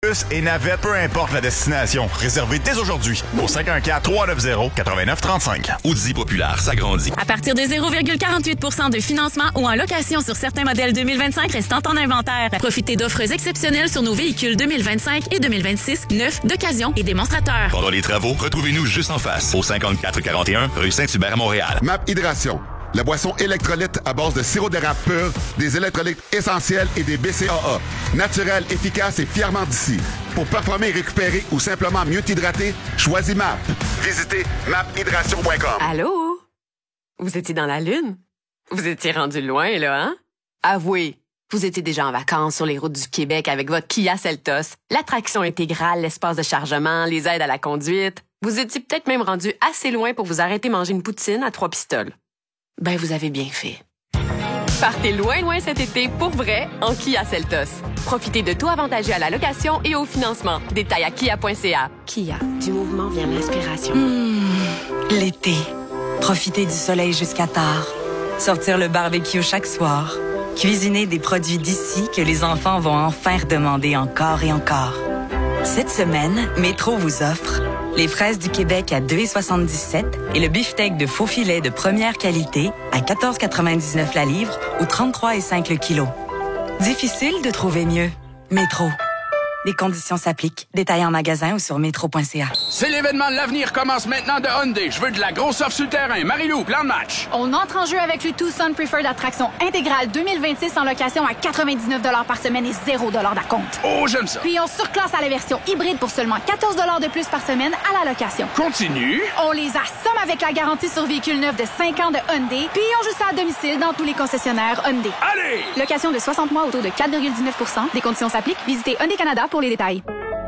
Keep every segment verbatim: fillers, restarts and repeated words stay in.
autobus et navettes, peu importe la destination. Réservez dès aujourd'hui au cinq un quatre, trois neuf zéro, neuf neuf trois cinq. Audi Populaire s'agrandit. À partir de zéro virgule quarante-huit pour cent de financement ou en location sur certains modèles deux mille vingt-cinq restant en inventaire. Profitez d'offres exceptionnelles sur nos véhicules deux mille vingt-cinq et deux mille vingt-six, neufs, d'occasion et démonstrateurs. Pendant les travaux, retrouvez-nous juste en face, au cinquante-quatre quarante et un rue Saint-Hubert à Montréal. M A P Hydration. La boisson électrolyte à base de sirop d'érable pur, des électrolytes essentiels et des B C A A. Naturel, efficace et fièrement d'ici. Pour performer et récupérer ou simplement mieux t'hydrater, choisis M A P. Visitez map hydration point com. Allô? Vous étiez dans la Lune? Vous étiez rendu loin, là, hein? Avouez, vous étiez déjà en vacances sur les routes du Québec avec votre Kia Seltos. L'attraction intégrale, l'espace de chargement, les aides à la conduite. Vous étiez peut-être même rendu assez loin pour vous arrêter manger une poutine à trois pistoles. Ben, vous avez bien fait. Partez loin, loin cet été pour vrai en Kia Seltos. Profitez de taux avantageux à la location et au financement. Détails à kia point c a. Kia, du mouvement vient l'inspiration. Mmh, l'été. Profitez du soleil jusqu'à tard. Sortir le barbecue chaque soir. Cuisiner des produits d'ici que les enfants vont enfin redemander encore et encore. Cette semaine, Métro vous offre les fraises du Québec à deux virgule soixante-dix-sept et le beefsteak de faux filet de première qualité à quatorze quatre-vingt-dix-neuf la livre ou trente-trois virgule cinq le kilo. Difficile de trouver mieux. Métro. Les conditions s'appliquent. Détails en magasin ou sur métro point c a. C'est l'événement de l'avenir commence maintenant de Hyundai. Je veux de la grosse offre sur le terrain. Marie-Lou, plan de match. On entre en jeu avec le Tucson Preferred Attraction intégrale deux mille vingt-six en location à quatre-vingt-dix-neuf dollars par semaine et zéro dollars d'acompte. Oh, j'aime ça. Puis on surclasse à la version hybride pour seulement quatorze dollars de plus par semaine à la location. Continue. On les assomme avec la garantie sur véhicule neuf de cinq ans de Hyundai. Puis on joue ça à domicile dans tous les concessionnaires Hyundai. Allez! Location de soixante mois au taux de quatre virgule dix-neuf pour cent. Des conditions s'appliquent. Visitez Hyundai Canada pour les détails.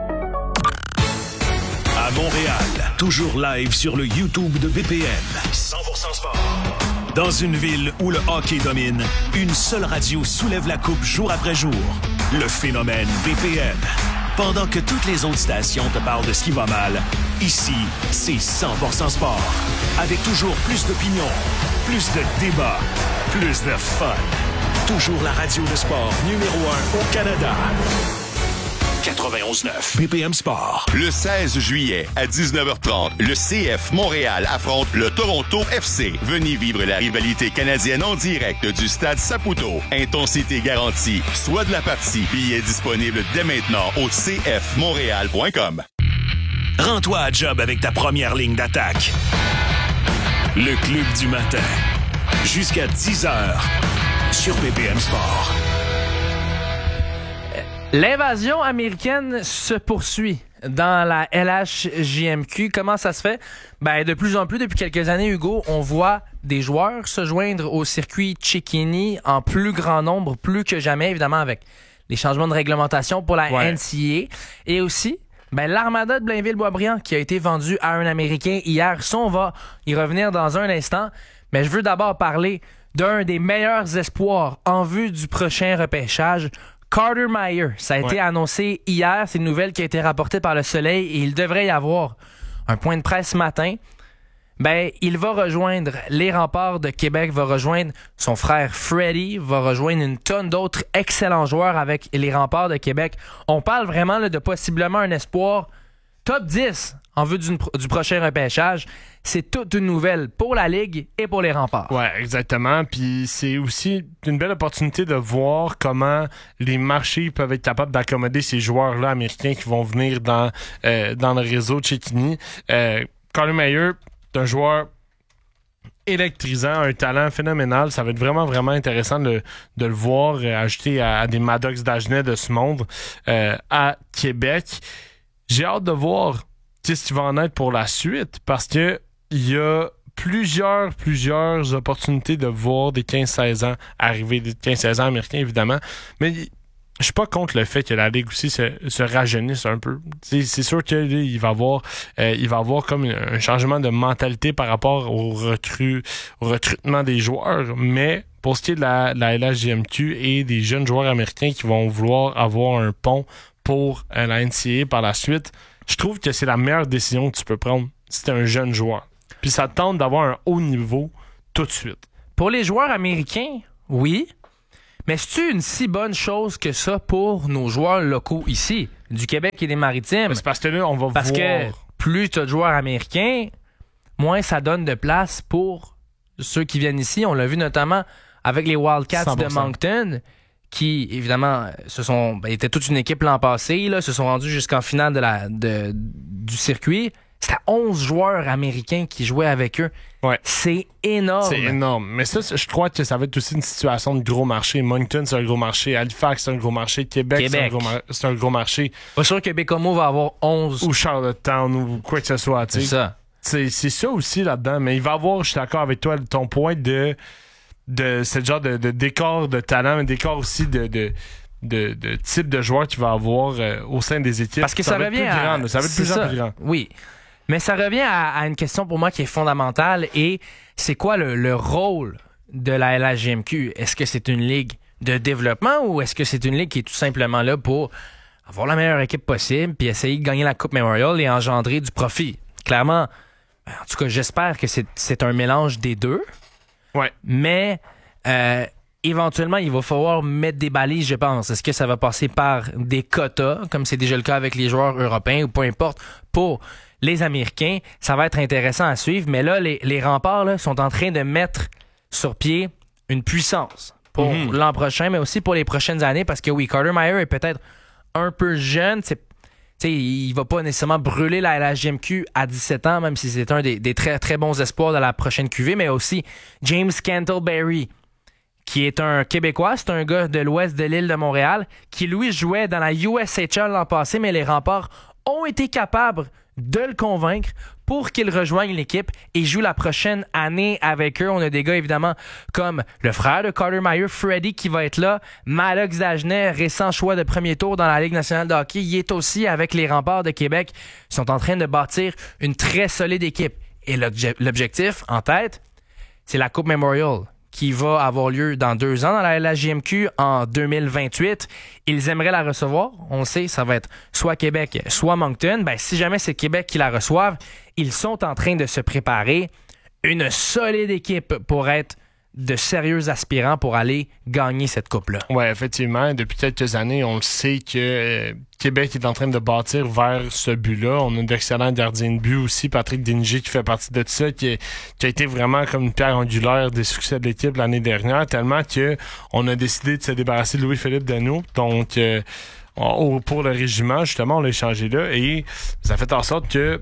À Montréal, toujours live sur le YouTube de B P M. cent pour cent sport. Dans une ville où le hockey domine, une seule radio soulève la coupe jour après jour. Le phénomène B P M. Pendant que toutes les autres stations te parlent de ce qui va mal, ici, c'est cent pour cent sport. Avec toujours plus d'opinions, plus de débats, plus de fun. Toujours la radio de sport numéro un au Canada. quatre-vingt-onze neuf B P M Sport. Le seize juillet à dix-neuf heures trente, le C F Montréal affronte le Toronto F C. Venez vivre la rivalité canadienne en direct du stade Saputo. Intensité garantie. Soit de la partie. Billets disponibles dès maintenant au c f montréal point com. Rends-toi à job avec ta première ligne d'attaque. Le club du matin. Jusqu'à dix heures sur B P M Sport. L'invasion américaine se poursuit dans la L H J M Q. Comment ça se fait? Ben, de plus en plus, depuis quelques années, Hugo, on voit des joueurs se joindre au circuit Cecchini en plus grand nombre, plus que jamais, évidemment, avec les changements de réglementation pour la ouais. N C A A. Et aussi, ben, l'Armada de Blainville-Boisbriand qui a été vendue à un Américain hier. Ça, on va y revenir dans un instant. Mais je veux d'abord parler d'un des meilleurs espoirs en vue du prochain repêchage, Carter Meyer. Ça a ouais. été annoncé hier. C'est une nouvelle qui a été rapportée par Le Soleil et il devrait y avoir un point de presse ce matin. Ben, il va rejoindre les Remparts de Québec, va rejoindre son frère Freddie, va rejoindre une tonne d'autres excellents joueurs avec les Remparts de Québec. On parle vraiment là, de possiblement un espoir top dix en vue du, du prochain repêchage. C'est toute une nouvelle pour la Ligue et pour les Remparts. Ouais, exactement. Puis c'est aussi une belle opportunité de voir comment les marchés peuvent être capables d'accommoder ces joueurs-là américains qui vont venir dans, euh, dans le réseau de Cecchini. Euh, Carter Meyer, c'est un joueur électrisant, un talent phénoménal. Ça va être vraiment, vraiment intéressant de, de le voir euh, ajouté à, à des Maddox d'Agenais de ce monde euh, à Québec. J'ai hâte de voir ce qui va en être pour la suite parce que il y a plusieurs, plusieurs opportunités de voir des quinze seize ans arriver, des quinze seize ans américains, évidemment. Mais je suis pas contre le fait que la Ligue aussi se, se rajeunisse un peu. C'est, c'est sûr qu'il va y avoir, euh, il va avoir comme un changement de mentalité par rapport au, recru, au recrutement des joueurs. Mais pour ce qui est de la, de la L H J M Q et des jeunes joueurs américains qui vont vouloir avoir un pont pour euh, la N C A A par la suite, je trouve que c'est la meilleure décision que tu peux prendre si t'es un jeune joueur. Puis ça te tente d'avoir un haut niveau tout de suite. Pour les joueurs américains, oui. Mais c'est-tu une si bonne chose que ça pour nos joueurs locaux ici, du Québec et des Maritimes? Mais c'est parce que là, on va parce voir... que plus tu as de joueurs américains, moins ça donne de place pour ceux qui viennent ici. On l'a vu notamment avec les Wildcats cent pour cent de Moncton, qui, évidemment, se sont, ben, étaient toute une équipe l'an passé, là, se sont rendus jusqu'en finale de la, de, du circuit. C'était onze joueurs américains qui jouaient avec eux. Ouais. C'est énorme. C'est énorme. Mais ça, je crois que ça va être aussi une situation de gros marché. Moncton, c'est un gros marché. Halifax, c'est un gros marché. Québec, Québec. C'est, un gros mar- c'est un gros marché. Pas sûr que Bécomo va avoir onze. Ou Charlottetown, ou quoi que ce soit. C'est ça. C'est, c'est ça aussi là-dedans. Mais il va avoir, je suis d'accord avec toi, ton point de, de ce genre de, de décor de talent, mais décor aussi de... de De, de type de joueur qu'il va avoir euh, au sein des équipes. Parce que ça, ça va revient être plus à... grand, ça va être plus, plus grand. Oui. Mais ça revient à, à une question pour moi qui est fondamentale et c'est quoi le, le rôle de la L H J M Q? Est-ce que c'est une ligue de développement ou est-ce que c'est une ligue qui est tout simplement là pour avoir la meilleure équipe possible puis essayer de gagner la Coupe Memorial et engendrer du profit? Clairement, en tout cas, j'espère que c'est, c'est un mélange des deux. Ouais. Mais... Euh, éventuellement, il va falloir mettre des balises, je pense. Est-ce que ça va passer par des quotas, comme c'est déjà le cas avec les joueurs européens, ou peu importe, pour les Américains? Ça va être intéressant à suivre. Mais là, les, les remparts là, sont en train de mettre sur pied une puissance pour mm-hmm. l'an prochain, mais aussi pour les prochaines années, parce que oui, Carter Meyer est peut-être un peu jeune. C'est, t'sais, il va pas nécessairement brûler la L H J M Q à dix-sept ans, même si c'est un des, des très, très bons espoirs de la prochaine Q V, mais aussi James Cantleberry, qui est un Québécois, c'est un gars de l'ouest de l'île de Montréal, qui lui jouait dans la U S H L l'an passé, mais les Remparts ont été capables de le convaincre pour qu'il rejoigne l'équipe et joue la prochaine année avec eux. On a des gars, évidemment, comme le frère de Carter Meyer, Freddy, qui va être là. Maddox Dagenet, récent choix de premier tour dans la Ligue nationale de hockey, il est aussi avec les Remparts de Québec. Ils sont en train de bâtir une très solide équipe. Et l'obje- l'objectif, en tête, c'est la Coupe Memorial, qui va avoir lieu dans deux ans dans la L H J M Q en deux mille vingt-huit. Ils aimeraient la recevoir. On le sait, ça va être soit Québec, soit Moncton. Ben, si jamais c'est Québec qui la reçoivent, ils sont en train de se préparer une solide équipe pour être de sérieux aspirants pour aller gagner cette coupe-là. Oui, effectivement. Depuis quelques années, on le sait que euh, Québec est en train de bâtir vers ce but-là. On a d'excellents gardiens de but aussi. Patrick Déniger qui fait partie de ça, qui, est, qui a été vraiment comme une pierre angulaire des succès de l'équipe l'année dernière, tellement que on a décidé de se débarrasser de Louis-Philippe Danault. Donc, euh, on, pour le régiment, justement, on l'a échangé là et ça fait en sorte que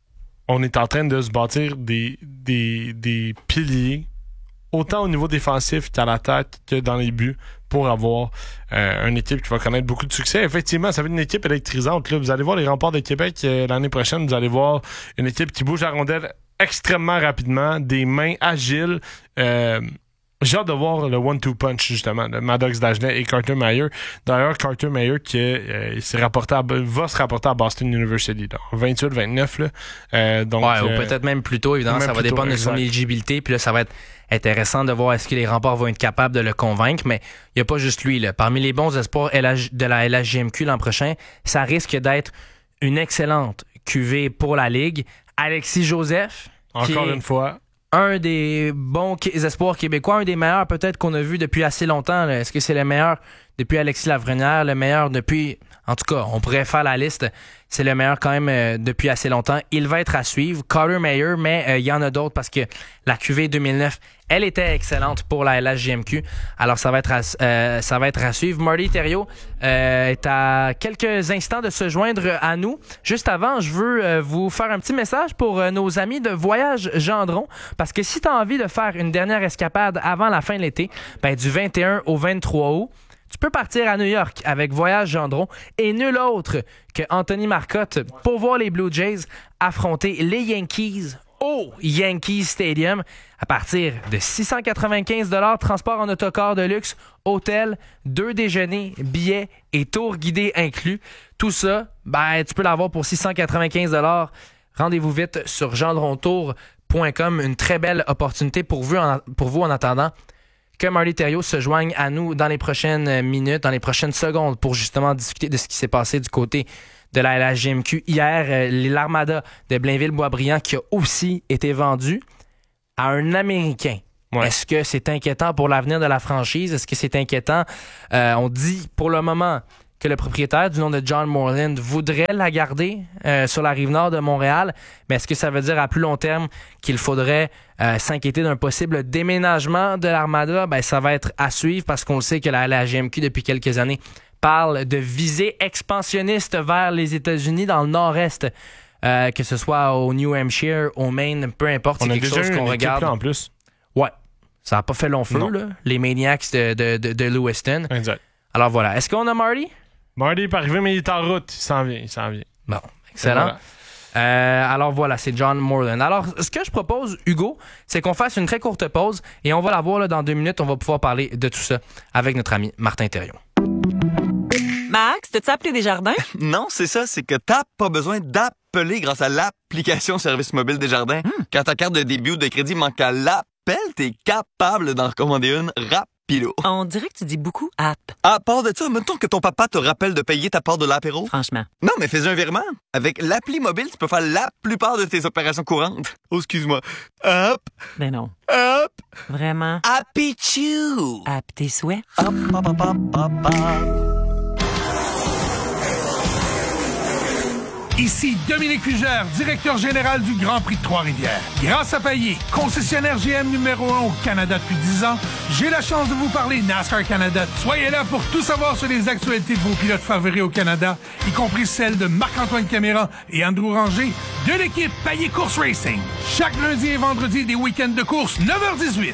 on est en train de se bâtir des, des, des piliers autant au niveau défensif qu'à l'attaque que dans les buts pour avoir euh, une équipe qui va connaître beaucoup de succès. Effectivement, ça va être une équipe électrisante. Là. Vous allez voir les Remparts de Québec euh, l'année prochaine. Vous allez voir une équipe qui bouge la rondelle extrêmement rapidement, des mains agiles. Euh, J'ai hâte de voir le one-two punch, justement, de Maddox Dagenet et Carter Meyer. D'ailleurs, Carter Meyer qui euh, s'est rapporté à, va se rapporter à Boston University, vingt-huit vingt-neuf. Là. Euh, donc, ouais, ou euh, peut-être même plus tôt, évidemment, ça va dépendre tôt, de son éligibilité. Puis là, ça va être intéressant de voir est-ce que les Remparts vont être capables de le convaincre. Mais il n'y a pas juste lui. Là. Parmi les bons espoirs L H, de la L H J M Q l'an prochain, ça risque d'être une excellente Q V pour la Ligue. Alexis Joseph. Encore une fois. Un des bons espoirs québécois, un des meilleurs peut-être qu'on a vu depuis assez longtemps. Là. Est-ce que c'est le meilleur depuis Alexis Lafrenière, le meilleur depuis... En tout cas, on pourrait faire la liste. C'est le meilleur quand même euh, depuis assez longtemps. Il va être à suivre. Carter Meyer, mais il euh, y en a d'autres parce que la Q V deux mille neuf, elle était excellente pour la L H J M Q. Alors, ça va être à, euh, ça va être à suivre. Marty Thériault euh, est à quelques instants de se joindre à nous. Juste avant, je veux euh, vous faire un petit message pour euh, nos amis de Voyage Gendron. Parce que si tu as envie de faire une dernière escapade avant la fin de l'été, ben, du vingt et un au vingt-trois août, tu peux partir à New York avec Voyage Gendron et nul autre que Anthony Marcotte pour voir les Blue Jays affronter les Yankees au Yankee Stadium à partir de six cent quatre-vingt-quinze dollars, transport en autocar de luxe, hôtel, deux déjeuners, billets et tour guidé inclus. Tout ça, ben, tu peux l'avoir pour six cent quatre-vingt-quinze dollars. Rendez-vous vite sur gendrontour point com. Une très belle opportunité pour vous en, pour vous en attendant que Marty Thériault se joigne à nous dans les prochaines minutes, dans les prochaines secondes pour justement discuter de ce qui s'est passé du côté de la L H J M Q. Hier, euh, l'Armada de Blainville-Boisbriand qui a aussi été vendu à un Américain Ouais. Est-ce que c'est inquiétant pour l'avenir de la franchise? Est-ce que c'est inquiétant? Euh, on dit pour le moment que le propriétaire du nom de John Moreland voudrait la garder euh, sur la rive nord de Montréal, mais est-ce que ça veut dire à plus long terme qu'il faudrait euh, s'inquiéter d'un possible déménagement de l'Armada? Ben, ça va être à suivre parce qu'on le sait que la, la G M Q, depuis quelques années, parle de visée expansionniste vers les États-Unis dans le nord-est, euh, que ce soit au New Hampshire, au Maine, peu importe, c'est quelque chose qu'on regarde. Là, en plus. Ouais, ça n'a pas fait long feu, là, les Maniacs de, de, de, de Lewiston. Exact. Alors voilà, est-ce qu'on a Marty? Marty est pas arrivé, mais il est en route. Il s'en vient, il s'en vient. Bon, excellent. Voilà. Euh, alors voilà, c'est John Moreland. Alors, ce que je propose, Hugo, c'est qu'on fasse une très courte pause et on va la voir là, dans deux minutes. On va pouvoir parler de tout ça avec notre ami Martin Thériault. Max, t'as-tu appelé Desjardins? Non, c'est ça, c'est que t'as pas besoin d'appeler grâce à l'application Service Mobile Desjardins. Hmm. Quand ta carte de débit ou de crédit manque à l'appel, t'es capable d'en recommander une rapido. On dirait que tu dis beaucoup app. À part de ça, mettons que ton papa te rappelle de payer ta part de l'apéro. Franchement. Non, mais fais un virement. Avec l'appli mobile, tu peux faire la plupart de tes opérations courantes. Oh, excuse-moi. Hop. Ben non. Hop. Vraiment. Happy Chew. App tes souhaits. Hop, hop, hop, hop, hop, hop. Ici Dominique Fugère, directeur général du Grand Prix de Trois-Rivières. Grâce à Payé, concessionnaire G M numéro un au Canada depuis dix ans, j'ai la chance de vous parler NASCAR Canada. Soyez là pour tout savoir sur les actualités de vos pilotes favoris au Canada, y compris celles de Marc-Antoine Caméra et Andrew Ranger, de l'équipe Payé Course Racing. Chaque lundi et vendredi des week-ends de course, neuf heures dix-huit.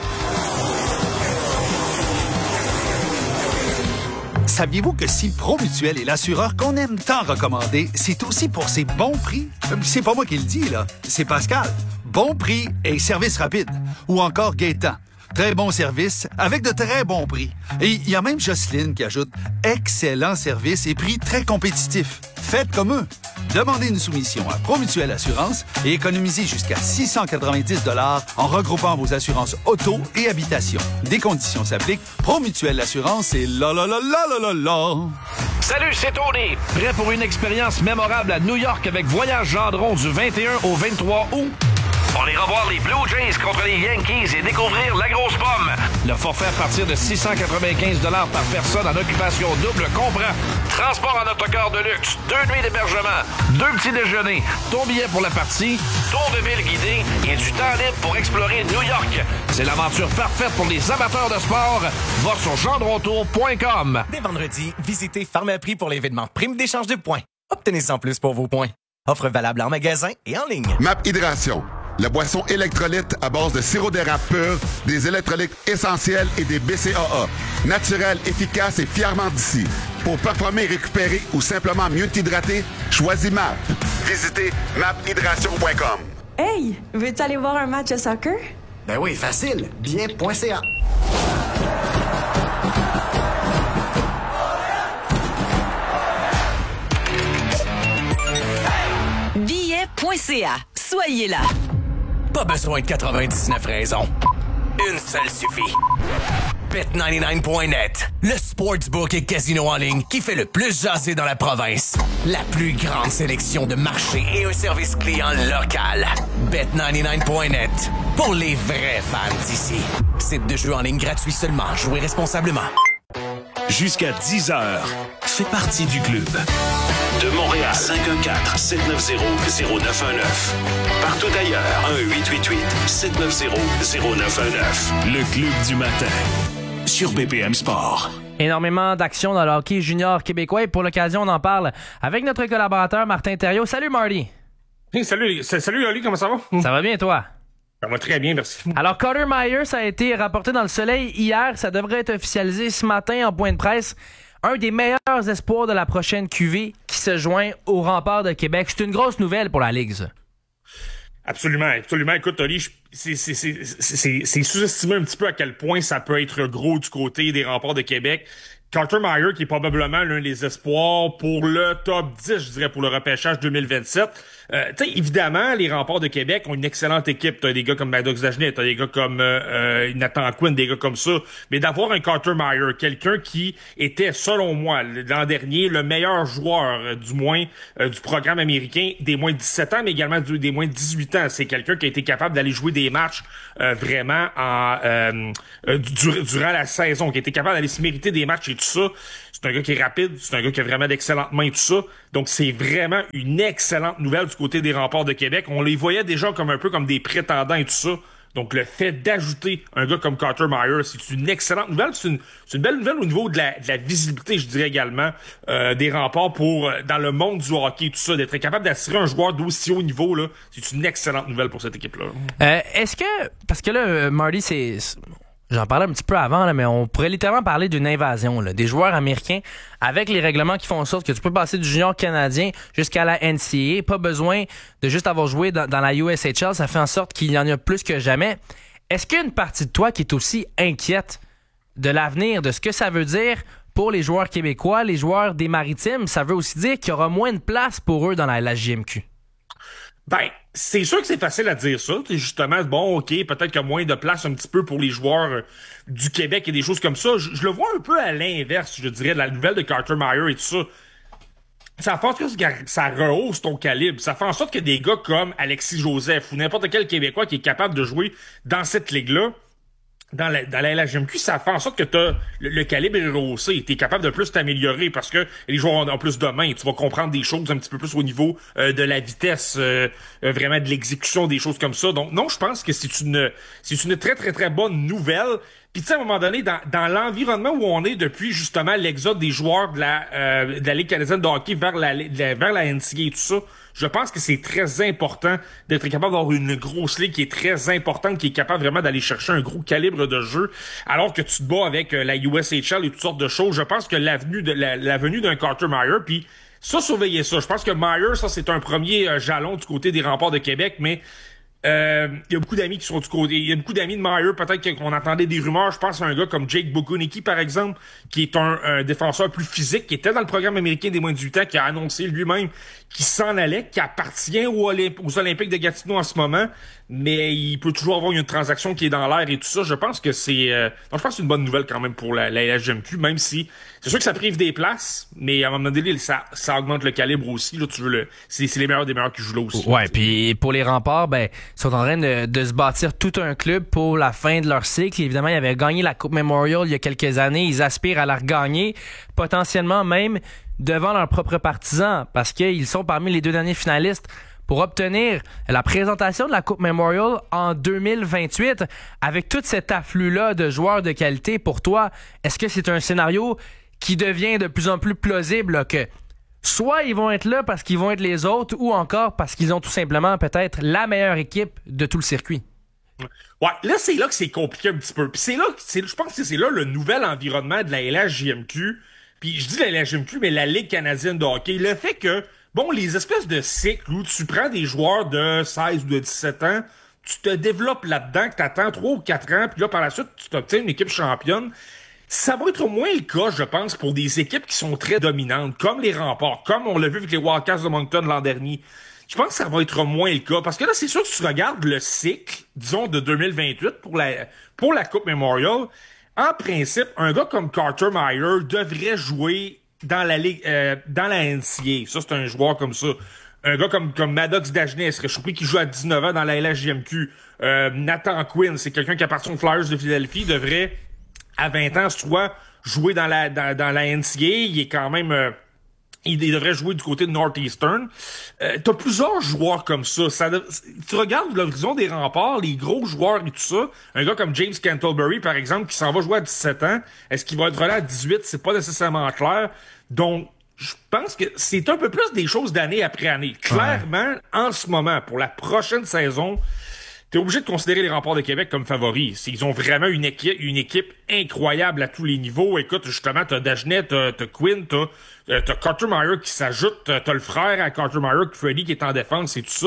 Saviez-vous que si Promutuel est l'assureur qu'on aime tant recommander, c'est aussi pour ses bons prix? C'est pas moi qui le dis, là. C'est Pascal. Bon prix et service rapide. Ou encore Gaétan. Très bon service avec de très bons prix. Et il y a même Jocelyne qui ajoute excellent service et prix très compétitifs. Faites comme eux. Demandez une soumission à Promutuel Assurance et économisez jusqu'à six cent quatre-vingt-dix dollars en regroupant vos assurances auto et habitation. Des conditions s'appliquent. Promutuel Assurance et la la la la la la la. Salut, c'est Tony. Prêt pour une expérience mémorable à New York avec Voyage Gendron du vingt et un au vingt-trois août? On ira voir les Blue Jays contre les Yankees et découvrir la grosse pomme. Le forfait à partir de six cent quatre-vingt-quinze dollars par personne en occupation double comprend transport en autocar de luxe, deux nuits d'hébergement, deux petits déjeuners, ton billet pour la partie, tour de ville guidé et du temps libre pour explorer New York. C'est l'aventure parfaite pour les amateurs de sport. Va sur gendrontour point com. Dès vendredi, visitez Pharmaprix pour l'événement Prime d'échange de points. Obtenez en plus pour vos points. Offre valable en magasin et en ligne. Map Hydration. La boisson électrolyte à base de sirop d'érable pur, des électrolytes essentiels et des B C A A. Naturel, efficace et fièrement d'ici. Pour performer, récupérer ou simplement mieux t'hydrater, choisis M A P. Visitez map hydration point com. Hey, veux-tu aller voir un match de soccer? Ben oui, facile. Bien.ca. Billet.ca. Soyez là. Pas besoin de quatre-vingt-dix-neuf raisons. Une seule suffit. bet quatre-vingt-dix-neuf point net. Le sportsbook et casino en ligne qui fait le plus jaser dans la province. La plus grande sélection de marchés et un service client local. bet quatre-vingt-dix-neuf point net. Pour les vrais fans d'ici. Site de jeu en ligne gratuit seulement. Jouez responsablement. Jusqu'à dix heures, fais partie du club. De Montréal, cinq un quatre, sept neuf zéro, zéro neuf un neuf. Partout ailleurs, un huit huit huit, sept neuf zéro, zéro neuf un neuf. Le club du matin, sur B P M Sport. Énormément d'actions dans le hockey junior québécois et pour l'occasion, on en parle avec notre collaborateur Martin Thériault. Salut Marty! Hey, salut, salut Oli, comment ça va? Ça va bien toi? Ça va très bien, merci. Alors, Carter Myers a été rapporté dans le Soleil hier. Ça devrait être officialisé ce matin en point de presse. Un des meilleurs espoirs de la prochaine Q V qui se joint au Rempart de Québec. C'est une grosse nouvelle pour la Ligue, ça. Absolument, absolument. Écoute, Oli, je, c'est, c'est, c'est, c'est, c'est sous-estimé un petit peu à quel point ça peut être gros du côté des Remparts de Québec. Carter Meyer, qui est probablement l'un des espoirs pour le top dix, je dirais, pour le repêchage deux mille vingt-sept. Euh, tu sais, évidemment, les Remparts de Québec ont une excellente équipe. T'as des gars comme Maddox Dagenet, t'as des gars comme euh, euh, Nathan Quinn, des gars comme ça. Mais d'avoir un Carter Meyer, quelqu'un qui était, selon moi, l'an dernier, le meilleur joueur, euh, du moins, euh, du programme américain, des moins de dix-sept ans, mais également du, des moins de dix-huit ans. C'est quelqu'un qui a été capable d'aller jouer des matchs euh, vraiment en euh, euh, dur, durant la saison, qui a été capable d'aller se mériter des matchs et tout ça. C'est un gars qui est rapide, c'est un gars qui a vraiment d'excellentes mains et tout ça. Donc, c'est vraiment une excellente nouvelle du côté des Remparts de Québec. On les voyait déjà comme un peu comme des prétendants et tout ça. Donc, le fait d'ajouter un gars comme Carter Meyer, c'est une excellente nouvelle. C'est une, c'est une belle nouvelle au niveau de la, de la visibilité, je dirais également, euh, des Remparts pour, euh, dans le monde du hockey et tout ça. D'être capable d'attirer un joueur d'aussi haut niveau, là, c'est une excellente nouvelle pour cette équipe-là. Euh, est-ce que, parce que là, Marty, c'est... J'en parlais un petit peu avant, là, mais on pourrait littéralement parler d'une invasion là, des joueurs américains avec les règlements qui font en sorte que tu peux passer du junior canadien jusqu'à la N C A A. Pas besoin de juste avoir joué dans, dans la U S H L. Ça fait en sorte qu'il y en a plus que jamais. Est-ce qu'il y a une partie de toi qui est aussi inquiète de l'avenir, de ce que ça veut dire pour les joueurs québécois, les joueurs des Maritimes? Ça veut aussi dire qu'il y aura moins de place pour eux dans la, la J M Q. Ben, c'est sûr que c'est facile à dire ça. T'sais, justement, bon, OK, peut-être qu'il y a moins de place un petit peu pour les joueurs euh, du Québec et des choses comme ça. Je, je le vois un peu à l'inverse, je dirais, de la nouvelle de Carter Meyer et tout ça. Ça fait en sorte que ça rehausse ton calibre. Ça fait en sorte que des gars comme Alexis Joseph ou n'importe quel Québécois qui est capable de jouer dans cette ligue-là, dans la, dans la L H M Q, ça fait en sorte que t'as le, le calibre est rehaussé. T'es capable de plus t'améliorer parce que les joueurs ont, ont plus de mains. Tu vas comprendre des choses un petit peu plus au niveau euh, de la vitesse, euh, euh, vraiment de l'exécution, des choses comme ça. Donc non, je pense que c'est une c'est une très très très bonne nouvelle. Puis tu sais, à un moment donné, dans, dans l'environnement où on est depuis justement l'exode des joueurs de la, euh, de la Ligue canadienne de hockey vers la, la vers la N C A A et tout ça, je pense que c'est très important d'être capable d'avoir une grosse ligue qui est très importante, qui est capable vraiment d'aller chercher un gros calibre de jeu, alors que tu te bats avec euh, la U S H L et toutes sortes de choses. Je pense que l'avenue de la, la venue d'un Carter Meyer, puis ça, surveillez ça. Je pense que Meyer, ça, c'est un premier euh, jalon du côté des Remparts de Québec, mais Euh, il y a beaucoup d'amis qui sont du côté. Il y a beaucoup d'amis de Meyer, peut-être qu'on entendait des rumeurs. Je pense à un gars comme Jake Bogunicki, par exemple, qui est un, un défenseur plus physique, qui était dans le programme américain des moins de dix-huit ans, qui a annoncé lui-même qu'il s'en allait, qui appartient aux, Olymp- aux Olympiques de Gatineau en ce moment, mais il peut toujours avoir une transaction qui est dans l'air et tout ça. Je pense que c'est, euh, donc je pense que c'est une bonne nouvelle quand même pour la, la L H M Q, même si c'est sûr que ça prive des places, mais à un moment donné, ça, ça augmente le calibre aussi. Là, tu veux le, c'est, c'est les meilleurs des meilleurs qui jouent là aussi. Ouais, puis pour les Remparts, ben, ils sont en train de, de se bâtir tout un club pour la fin de leur cycle. Évidemment, ils avaient gagné la Coupe Memorial il y a quelques années. Ils aspirent à la regagner, potentiellement même devant leurs propres partisans, parce qu'ils sont parmi les deux derniers finalistes pour obtenir la présentation de la Coupe Memorial en deux mille vingt-huit. Avec tout cet afflux-là de joueurs de qualité, pour toi, est-ce que c'est un scénario qui devient de plus en plus plausible, là, que soit ils vont être là parce qu'ils vont être les autres, ou encore parce qu'ils ont tout simplement peut-être la meilleure équipe de tout le circuit? Ouais, là, c'est là que c'est compliqué un petit peu. Puis c'est là, c'est, je pense que c'est là le nouvel environnement de la L H J M Q. Puis je dis la L H J M Q, mais la Ligue canadienne de hockey. Le fait que, bon, les espèces de cycles où tu prends des joueurs de seize ou de dix-sept ans, tu te développes là-dedans, que t'attends trois ou quatre ans, puis là, par la suite, tu t'obtiens une équipe championne. Ça va être moins le cas, je pense, pour des équipes qui sont très dominantes, comme les Remparts, comme on l'a vu avec les Wildcats de Moncton l'an dernier. Je pense que ça va être moins le cas. Parce que là, c'est sûr que tu regardes le cycle, disons, de deux mille vingt-huit pour la, pour la Coupe Memorial. En principe, un gars comme Carter Meyer devrait jouer dans la ligue, euh, dans la N C A A. Ça, c'est un joueur comme ça. Un gars comme, comme Maddox Dagenet serait surpris qui joue à dix-neuf ans dans la L H J M Q. Euh, Nathan Quinn, c'est quelqu'un qui appartient aux Flyers de Philadelphie, devrait, à vingt ans, soit jouer dans la, dans, dans la N C A A. Il est quand même, euh, il devrait jouer du côté de Northeastern. Euh, t'as plusieurs joueurs comme ça. ça tu regardes l'horizon des Remparts, les gros joueurs et tout ça. Un gars comme James Cantlebury, par exemple, qui s'en va jouer à dix-sept ans. Est-ce qu'il va être là à dix-huit? C'est pas nécessairement clair. Donc, je pense que c'est un peu plus des choses d'année après année. Clairement, ouais. En ce moment, pour la prochaine saison, t'es obligé de considérer les Remparts de Québec comme favoris. Ils ont vraiment une équipe, une équipe incroyable à tous les niveaux. Écoute, justement, t'as Dagenet, t'as, t'as Quinn, t'as, t'as Carter Meyer qui s'ajoute, t'as, t'as le frère à Carter Meyer, Freddie, qui est en défense et tout ça.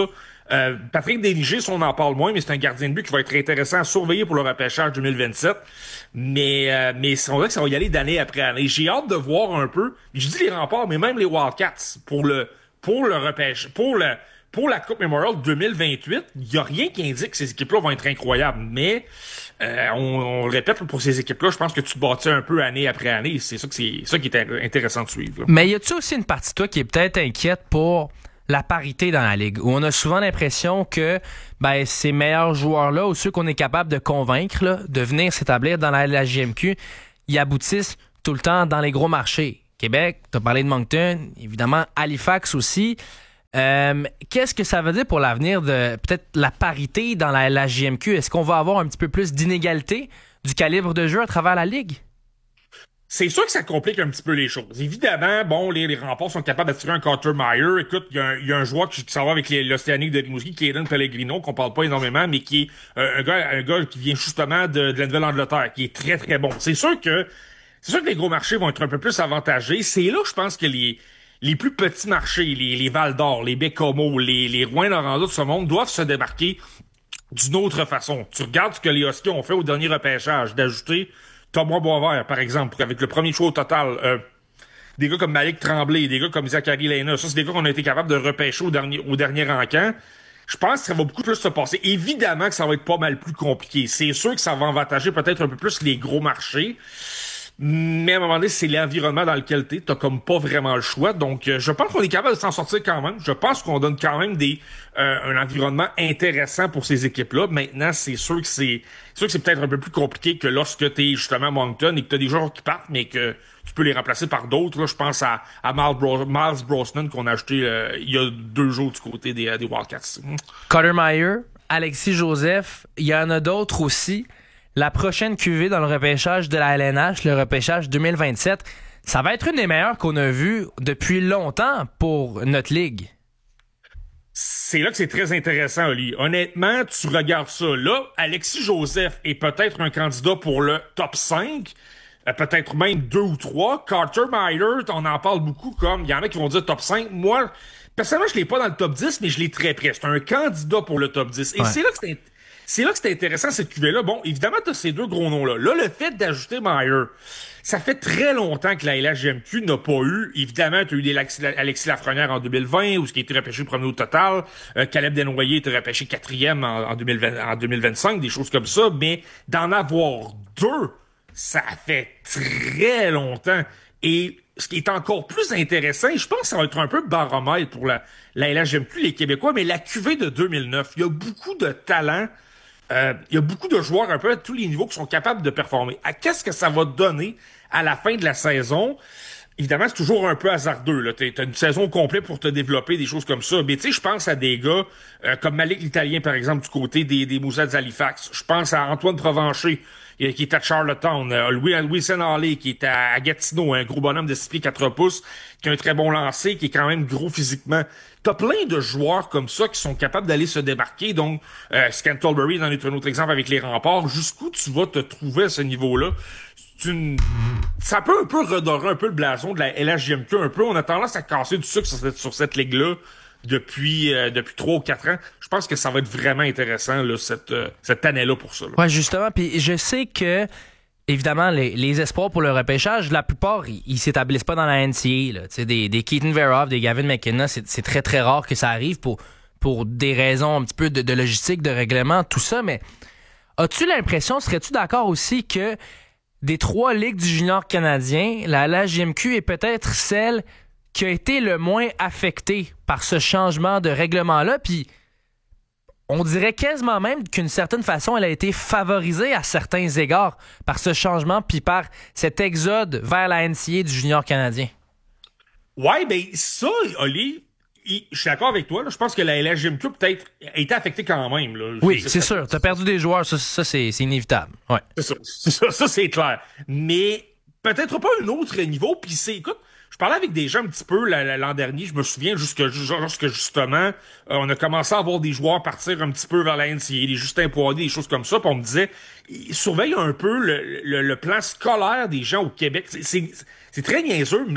Euh, Patrick Déniger, si on en parle moins, mais c'est un gardien de but qui va être intéressant à surveiller pour le repêchage deux mille vingt-sept. Mais, euh, mais on dirait que ça va y aller d'année après année. J'ai hâte de voir un peu, je dis les Remparts, mais même les Wildcats, pour le, pour le repêchage, pour le, pour la Coupe Memorial deux mille vingt-huit, il y a rien qui indique que ces équipes-là vont être incroyables. Mais, euh, on, on le répète, pour ces équipes-là, je pense que tu te bâtis un peu année après année. C'est ça que c'est, ça qui est intéressant de suivre, là. Mais y a-tu aussi une partie de toi qui est peut-être inquiète pour la parité dans la ligue, où on a souvent l'impression que ben, ces meilleurs joueurs-là, ou ceux qu'on est capable de convaincre là, de venir s'établir dans la, la J M Q, ils aboutissent tout le temps dans les gros marchés. Québec, tu as parlé de Moncton, évidemment Halifax aussi. Euh, qu'est-ce que ça veut dire pour l'avenir de peut-être la parité dans la, la J M Q? Est-ce qu'on va avoir un petit peu plus d'inégalité du calibre de jeu à travers la ligue? C'est sûr que ça complique un petit peu les choses. Évidemment, bon, les, les Remparts sont capables d'attirer un Carter Meyer. Écoute, il y, y a un joueur qui, qui s'en va avec les, l'Océanique de Rimouski, qui est Aiden Pellegrino, qu'on parle pas énormément, mais qui est euh, un gars un gars qui vient justement de, de la Nouvelle-Angleterre, qui est très, très bon. C'est sûr que c'est sûr que les gros marchés vont être un peu plus avantagés. C'est là, je pense, que les les plus petits marchés, les, les Val-d'Or, les Bécomo, les, les Rouyn-Noranda de ce monde doivent se démarquer d'une autre façon. Tu regardes ce que les Huskies ont fait au dernier repêchage, d'ajouter Thomas Boisvert, par exemple, avec le premier choix au total, euh, des gars comme Malik Tremblay, des gars comme Zachary Lena, ça, c'est des gars qu'on a été capable de repêcher au dernier, au dernier encamp. Je pense que ça va beaucoup plus se passer. Évidemment que ça va être pas mal plus compliqué. C'est sûr que ça va avantager peut-être un peu plus les gros marchés. Mais à un moment donné, c'est l'environnement dans lequel t'es. T'as comme pas vraiment le choix. Donc, euh, je pense qu'on est capable de s'en sortir quand même. Je pense qu'on donne quand même des euh, un environnement intéressant pour ces équipes-là. Maintenant, c'est sûr que c'est, c'est sûr que c'est peut-être un peu plus compliqué que lorsque t'es justement à Moncton et que t'as des joueurs qui partent, mais que tu peux les remplacer par d'autres. Là, je pense à, à Miles, Bro- Miles Brosnan qu'on a acheté euh, il y a deux jours du côté des, des Wildcats. Carter Meyer, Alexis Joseph, il y en a d'autres aussi. La prochaine Q V dans le repêchage de la L N H, le repêchage deux mille vingt-sept, ça va être une des meilleures qu'on a vues depuis longtemps pour notre ligue. C'est là que c'est très intéressant, Oli. Honnêtement, tu regardes ça. Là, Alexis Joseph est peut-être un candidat pour le top cinq, peut-être même deux ou trois. Carter Meyer, on en parle beaucoup comme, il y en a qui vont dire top cinq. Moi, personnellement, je l'ai pas dans le top dix, mais je l'ai très près. C'est un candidat pour le top dix. Et ouais. c'est là que c'est C'est là que c'est intéressant, cette Q V-là. Bon, évidemment, tu as ces deux gros noms-là. Là, le fait d'ajouter Meyer, ça fait très longtemps que la L H J M Q n'a pas eu. Évidemment, tu as eu des Alexis Lafrenière en deux mille vingt, où ce qui a été repêché premier au total. Euh, Caleb Desnoyers était repêché quatrième en, en, deux mille vingt, en deux mille vingt-cinq, des choses comme ça. Mais d'en avoir deux, ça fait très longtemps. Et ce qui est encore plus intéressant, et je pense que ça va être un peu baromètre pour la, la L H J M Q, les Québécois, mais la Q V de deux mille neuf, il y a beaucoup de talent. Euh, il y a beaucoup de joueurs un peu à tous les niveaux qui sont capables de performer. À qu'est-ce que ça va donner à la fin de la saison? Évidemment, c'est toujours un peu hasardeux. Là. T'as une saison complète pour te développer, des choses comme ça. Mais tu sais, je pense à des gars euh, comme Malik l'Italien, par exemple, du côté des, des Moussets d'Halifax. Je pense à Antoine Provencher, qui est à Charlottetown. Euh, Louis Wilson Halley, qui est à Gatineau, un gros bonhomme de six pieds quatre pouces, qui a un très bon lancer, qui est quand même gros physiquement. T'as plein de joueurs comme ça qui sont capables d'aller se démarquer. Donc, euh, Scantlebury en est un autre exemple avec les Remparts. Jusqu'où tu vas te trouver à ce niveau-là? C'est une... Ça peut un peu redorer un peu le blason de la L H J M Q un peu. On a tendance à casser du sucre sur cette, sur cette ligue-là depuis euh, depuis trois ou quatre ans. Je pense que ça va être vraiment intéressant là, cette, euh, cette année-là pour ça. Là. Ouais, justement. Puis je sais que évidemment, les, les espoirs pour le repêchage, la plupart, ils, ils s'établissent pas dans la N C A A. Là. Des, des Keaton Verhoff, des Gavin McKenna, c'est, c'est très, très rare que ça arrive pour, pour des raisons un petit peu de, de logistique, de règlement, tout ça. Mais as-tu l'impression, serais-tu d'accord aussi que des trois ligues du junior canadien, la L H J M Q est peut-être celle qui a été le moins affectée par ce changement de règlement-là, puis on dirait quasiment même qu'une certaine façon, elle a été favorisée à certains égards par ce changement puis par cet exode vers la N C A A du junior canadien. Ouais, ben ça, Oli, je suis d'accord avec toi. Là, je pense que la L H J M Q peut-être a été affectée quand même. Là. Oui, c'est, c'est sûr. T'as perdu des joueurs, ça, ça c'est, c'est inévitable. Ouais. C'est ça, c'est ça, ça c'est clair. Mais peut-être pas un autre niveau. Puis c'est, écoute, je parlais avec des gens un petit peu l'an dernier, je me souviens, jusque, lorsque justement, euh, on a commencé à voir des joueurs partir un petit peu vers la N C A A, des Justin Poirier, des choses comme ça, puis on me disait, surveille un peu le, le, le plan scolaire des gens au Québec. C'est, c'est, c'est très niaiseux, mais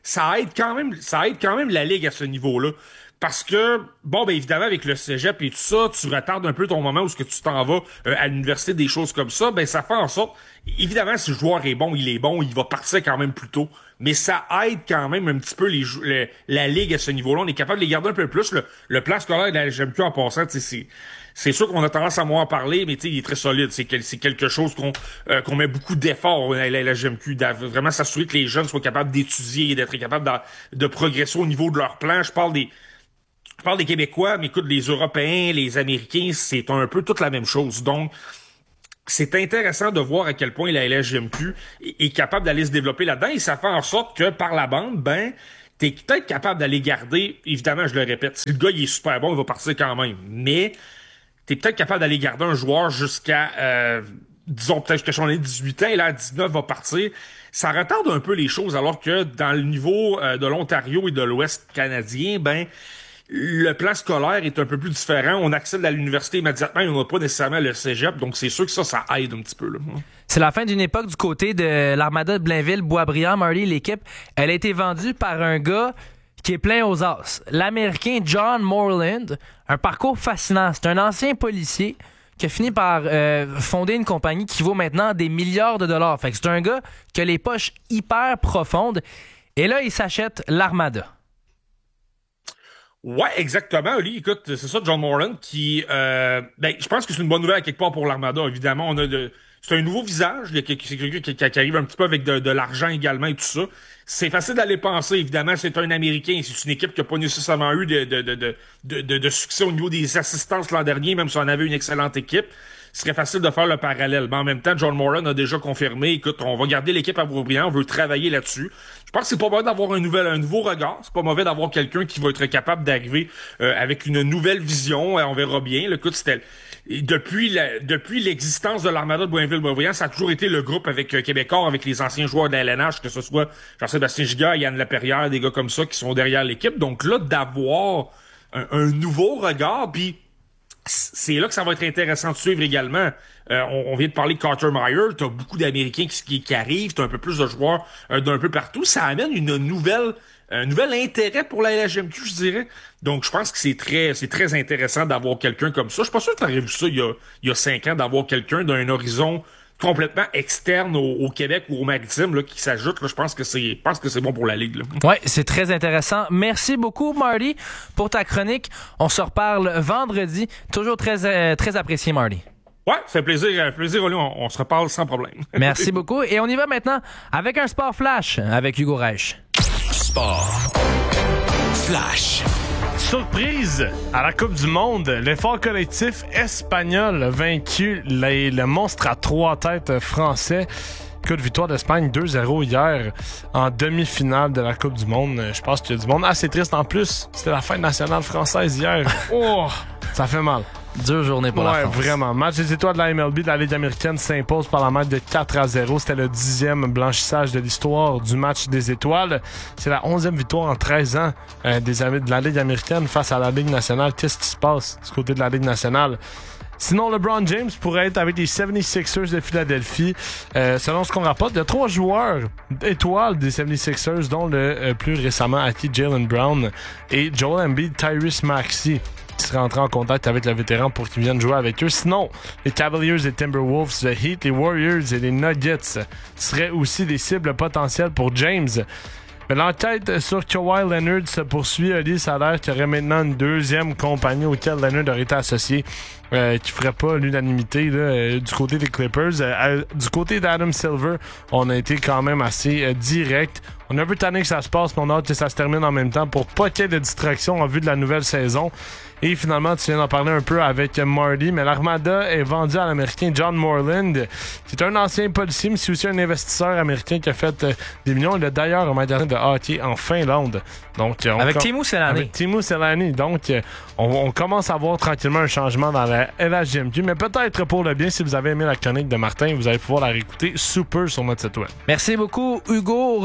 ça aide quand même, ça aide quand même la Ligue à ce niveau-là. Parce que, bon, ben évidemment, avec le cégep et tout ça, tu retardes un peu ton moment où ce que tu t'en vas euh, à l'université, des choses comme ça, ben ça fait en sorte, évidemment, si le joueur est bon, il est bon, il va partir quand même plus tôt. Mais ça aide quand même un petit peu les, les la Ligue à ce niveau-là. On est capable de les garder un peu plus. Le, le plan scolaire de la G M Q en passant, tu sais, c'est... C'est sûr qu'on a tendance à moins en parler, mais tu sais, il est très solide. C'est, quel, c'est quelque chose qu'on euh, qu'on met beaucoup d'efforts à la, la G M Q, de vraiment s'assurer que les jeunes soient capables d'étudier et d'être capables de, de progresser au niveau de leur plan. Je parle des je parle des Québécois, mais écoute, les Européens, les Américains, c'est un peu toute la même chose. Donc, c'est intéressant de voir à quel point la L S G M Q est, est capable d'aller se développer là-dedans, et ça fait en sorte que par la bande, ben, t'es peut-être capable d'aller garder, évidemment, je le répète, si le gars il est super bon, il va partir quand même, mais t'es peut-être capable d'aller garder un joueur jusqu'à, euh, disons, peut-être jusqu'à son année dix-huit ans, et là, à dix-neuf, va partir. Ça retarde un peu les choses, alors que dans le niveau euh, de l'Ontario et de l'Ouest canadien, ben, le plan scolaire est un peu plus différent. On accède à l'université immédiatement et on n'a pas nécessairement le cégep, donc c'est sûr que ça, ça aide un petit peu, là. C'est la fin d'une époque du côté de l'Armada de Blainville, Boisbriand, Marty, l'équipe. Elle a été vendue par un gars qui est plein aux as. L'Américain John Moreland, un parcours fascinant. C'est un ancien policier qui a fini par euh, fonder une compagnie qui vaut maintenant des milliards de dollars. Fait que c'est un gars qui a les poches hyper profondes. Et là, il s'achète l'Armada. Ouais, exactement, Oli. Écoute, c'est ça, John Moreland, qui... Euh, ben, je pense que c'est une bonne nouvelle à quelque part pour l'Armada. Évidemment, on a de... C'est un nouveau visage. C'est quelqu'un qui, qui arrive un petit peu avec de, de l'argent également et tout ça. C'est facile d'aller penser, évidemment, c'est un Américain. C'est une équipe qui n'a pas nécessairement eu de, de, de, de, de, de succès au niveau des assistances l'an dernier, même si on avait une excellente équipe. Ce serait facile de faire le parallèle. Mais en même temps, John Moreland a déjà confirmé, écoute, on va garder l'équipe à Boisbriand, on veut travailler là-dessus. Je pense que c'est pas mauvais d'avoir un nouvel, un nouveau regard. C'est pas mauvais d'avoir quelqu'un qui va être capable d'arriver euh, avec une nouvelle vision. On verra bien. Écoute, c'était... Depuis la, depuis l'existence de l'Armada de Blainville-Boisbriand, ça a toujours été le groupe avec euh, Québécois, avec les anciens joueurs de la L N H, que ce soit Jean-Sébastien Giguère, Yann Laperrière, des gars comme ça qui sont derrière l'équipe. Donc là, d'avoir un, un nouveau regard, puis c'est là que ça va être intéressant de suivre également. Euh, on, on vient de parler de Carter Meyer, t'as beaucoup d'Américains qui, qui, qui arrivent, t'as un peu plus de joueurs euh, d'un peu partout. Ça amène une nouvelle... un nouvel intérêt pour la L S G M Q, je dirais. Donc, je pense que c'est très c'est très intéressant d'avoir quelqu'un comme ça. Je suis pas sûr que tu aurais vu ça il y a, il y a cinq ans, d'avoir quelqu'un d'un horizon complètement externe au, au Québec ou au Maritime là, qui s'ajoute. Là, je pense que c'est je pense que c'est bon pour la Ligue. Oui, c'est très intéressant. Merci beaucoup, Marty, pour ta chronique. On se reparle vendredi. Toujours très, euh, très apprécié, Marty. Ouais, c'est un plaisir, un plaisir, Oli. On, on se reparle sans problème. Merci beaucoup. Et on y va maintenant avec un sport flash avec Hugo Reich. Sport flash. Surprise à la Coupe du Monde, l'effort collectif espagnol a vaincu les, le monstre à trois têtes français. Écoute, victoire d'Espagne deux zéro hier en demi-finale de la Coupe du Monde. Je pense qu'il y a du monde assez triste en plus. C'était la fête nationale française hier. Oh, ça fait mal. Dure journée pour ouais, la France. Ouais, vraiment. Match des étoiles de la M L B de la Ligue américaine s'impose par la marque de quatre à zéro. C'était le dixième blanchissage de l'histoire du match des étoiles. C'est la onzième victoire en treize ans euh, des amis de la Ligue américaine face à la Ligue nationale. Qu'est-ce qui se passe du côté de la Ligue nationale? Sinon, LeBron James pourrait être avec les soixante-sixers de Philadelphie. Euh, selon ce qu'on rapporte, il y a trois joueurs étoiles des soixante-sixers, dont le euh, plus récemment acquis Jaylen Brown et Joel Embiid, Tyrese Maxey, qui seraient entrés en contact avec le vétéran pour qu'il vienne jouer avec eux. Sinon, les Cavaliers et Timberwolves, le Heat, les Warriors et les Nuggets seraient aussi des cibles potentielles pour James. Mais l'enquête sur Kawhi Leonard se poursuit. Ali, ça a l'air qu'il y aurait maintenant une deuxième compagnie auquel Leonard aurait été associé euh, qui ferait pas l'unanimité là, euh, du côté des Clippers. Euh, du côté d'Adam Silver, on a été quand même assez euh, direct. On a un peu tanné que ça se passe, mais on a hâte que ça se termine en même temps pour pas qu'il y ait de distraction en vue de la nouvelle saison. Et finalement, tu viens d'en parler un peu avec Marty, mais l'Armada est vendue à l'Américain John Moreland, qui est un ancien policier, mais c'est aussi un investisseur américain qui a fait euh, des millions. Il a d'ailleurs un magasin de hockey en Finlande. Donc, on avec com- Teemu Selanne. Avec Teemu Selanne. Donc, euh, on, on commence à voir tranquillement un changement dans la L H G M Q, mais peut-être pour le bien, si vous avez aimé la chronique de Martin, vous allez pouvoir la réécouter super sur notre site web. Merci beaucoup, Hugo. Au retour de la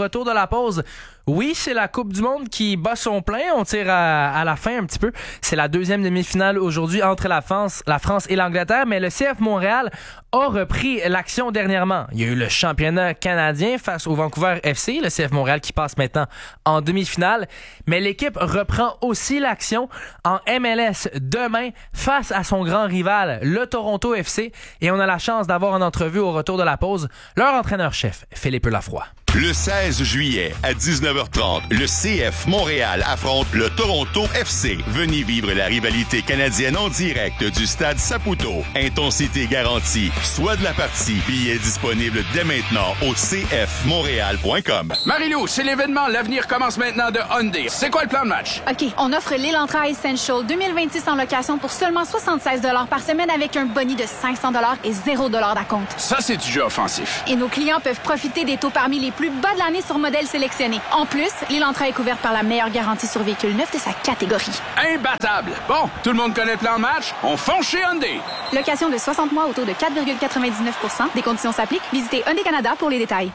pause. Oui, c'est la Coupe du Monde qui bat son plein. On tire à, à la fin un petit peu. C'est la deuxième demi-finale aujourd'hui entre la France, la France et l'Angleterre. Mais le C F Montréal a repris l'action dernièrement. Il y a eu le championnat canadien face au Vancouver F C. Le C F Montréal qui passe maintenant en demi-finale. Mais l'équipe reprend aussi l'action en M L S demain face à son grand rival, le Toronto F C. Et on a la chance d'avoir en entrevue au retour de la pause leur entraîneur-chef, Philippe Lafroy. Le seize juillet à dix-neuf heures trente, le C F Montréal affronte le Toronto F C. Venez vivre la rivalité canadienne en direct du stade Saputo. Intensité garantie. Soit de la partie. Billets disponibles dès maintenant au c f montréal point com. Marie-Lou, c'est l'événement. L'avenir commence maintenant de Hyundai. C'est quoi le plan de match? OK, on offre l'Elantra Essential deux mille vingt-six en location pour seulement soixante-seize dollars par semaine avec un boni de cinq cents dollars et zéro dollar d'acompte. Ça, c'est du jeu offensif. Et nos clients peuvent profiter des taux parmi les plus bas de l'année sur modèles sélectionnés. En plus, l'Elantra est couverte par la meilleure garantie sur véhicule neuf de sa catégorie. Imbattable! Bon, tout le monde connaît le plan de match? On fonce chez Hyundai! Location de soixante mois au taux de quatre virgule quatre-vingt-dix-neuf pour cent. Des conditions s'appliquent. Visitez Hyundai Canada pour les détails.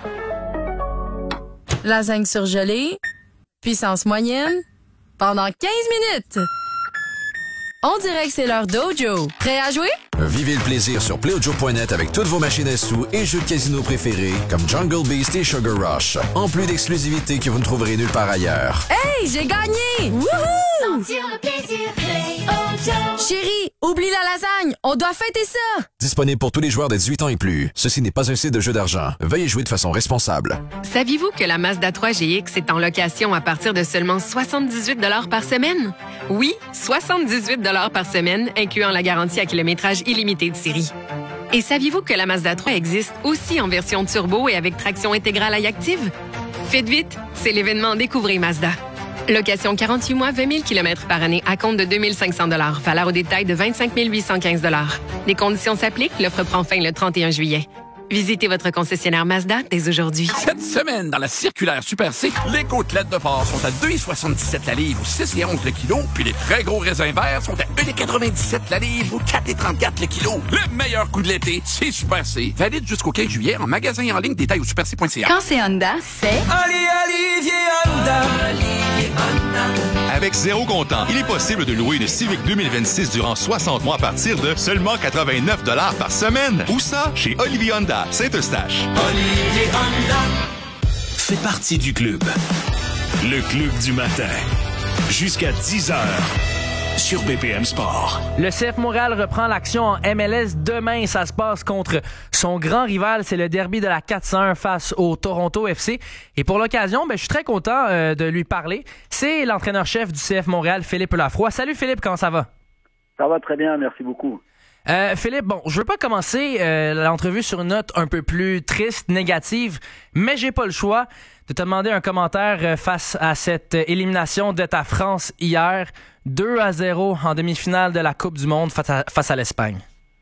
Lasagne surgelée, puissance moyenne, pendant quinze minutes. On dirait que c'est l'heure Dojo. Prêt à jouer? Vivez le plaisir sur Playdojo point net avec toutes vos machines à sous et jeux de casino préférés comme Jungle Beast et Sugar Rush. En plus d'exclusivités que vous ne trouverez nulle part ailleurs. Hey, j'ai gagné! Wouhou! Sentir le plaisir, Play-O-Jo. Chérie, oublie la lasagne, on doit fêter ça! Disponible pour tous les joueurs de dix-huit ans et plus. Ceci n'est pas un site de jeu d'argent. Veuillez jouer de façon responsable. Saviez-vous que la Mazda trois G X est en location à partir de seulement soixante-dix-huit dollars par semaine? Oui, soixante-dix-huit dollars par semaine, incluant la garantie à kilométrage illimité de série. Et saviez-vous que la Mazda trois existe aussi en version turbo et avec traction intégrale iActive? Faites vite, c'est l'événement Découvrez Mazda. Location quarante-huit mois, vingt mille kilomètres par année à compte de deux mille cinq cents dollars. Valeur au détail de vingt-cinq mille huit cent quinze dollars. Les conditions s'appliquent. L'offre prend fin le trente et un juillet. Visitez votre concessionnaire Mazda dès aujourd'hui. Cette semaine, dans la circulaire Super C, les côtelettes de porc sont à deux virgule soixante-dix-sept la livre ou six virgule onze le kilo, puis les très gros raisins verts sont à un virgule quatre-vingt-dix-sept la livre ou quatre virgule trente-quatre le kilo. Le meilleur coup de l'été, c'est Super C. Valide jusqu'au quinze juillet en magasin et en ligne. Détails au super c point c a. Quand c'est Honda, c'est... Allez, Olivier Honda. Olivier Honda. Avec zéro comptant, il est possible de louer une Civic deux mille vingt-six durant soixante mois à partir de seulement quatre-vingt-neuf dollars par semaine. Où ça? Chez Olivier Honda, Saint-Eustache. Olivier Honda. Fais partie du club. Le club du matin. Jusqu'à dix heures. Sur B P M Sport. Le C F Montréal reprend l'action en M L S demain. Ça se passe contre son grand rival. C'est le derby de la quatre cent un face au Toronto F C. Et pour l'occasion, ben, je suis très content euh, de lui parler. C'est l'entraîneur-chef du C F Montréal, Philippe Lafroy. Salut Philippe, comment ça va? Ça va très bien, merci beaucoup. Euh, Philippe, bon, je veux pas commencer euh, l'entrevue sur une note un peu plus triste, négative, mais j'ai pas le choix de te demander un commentaire euh, face à cette euh, élimination de ta France hier, deux à zéro en demi-finale de la Coupe du Monde face à, face à l'Espagne.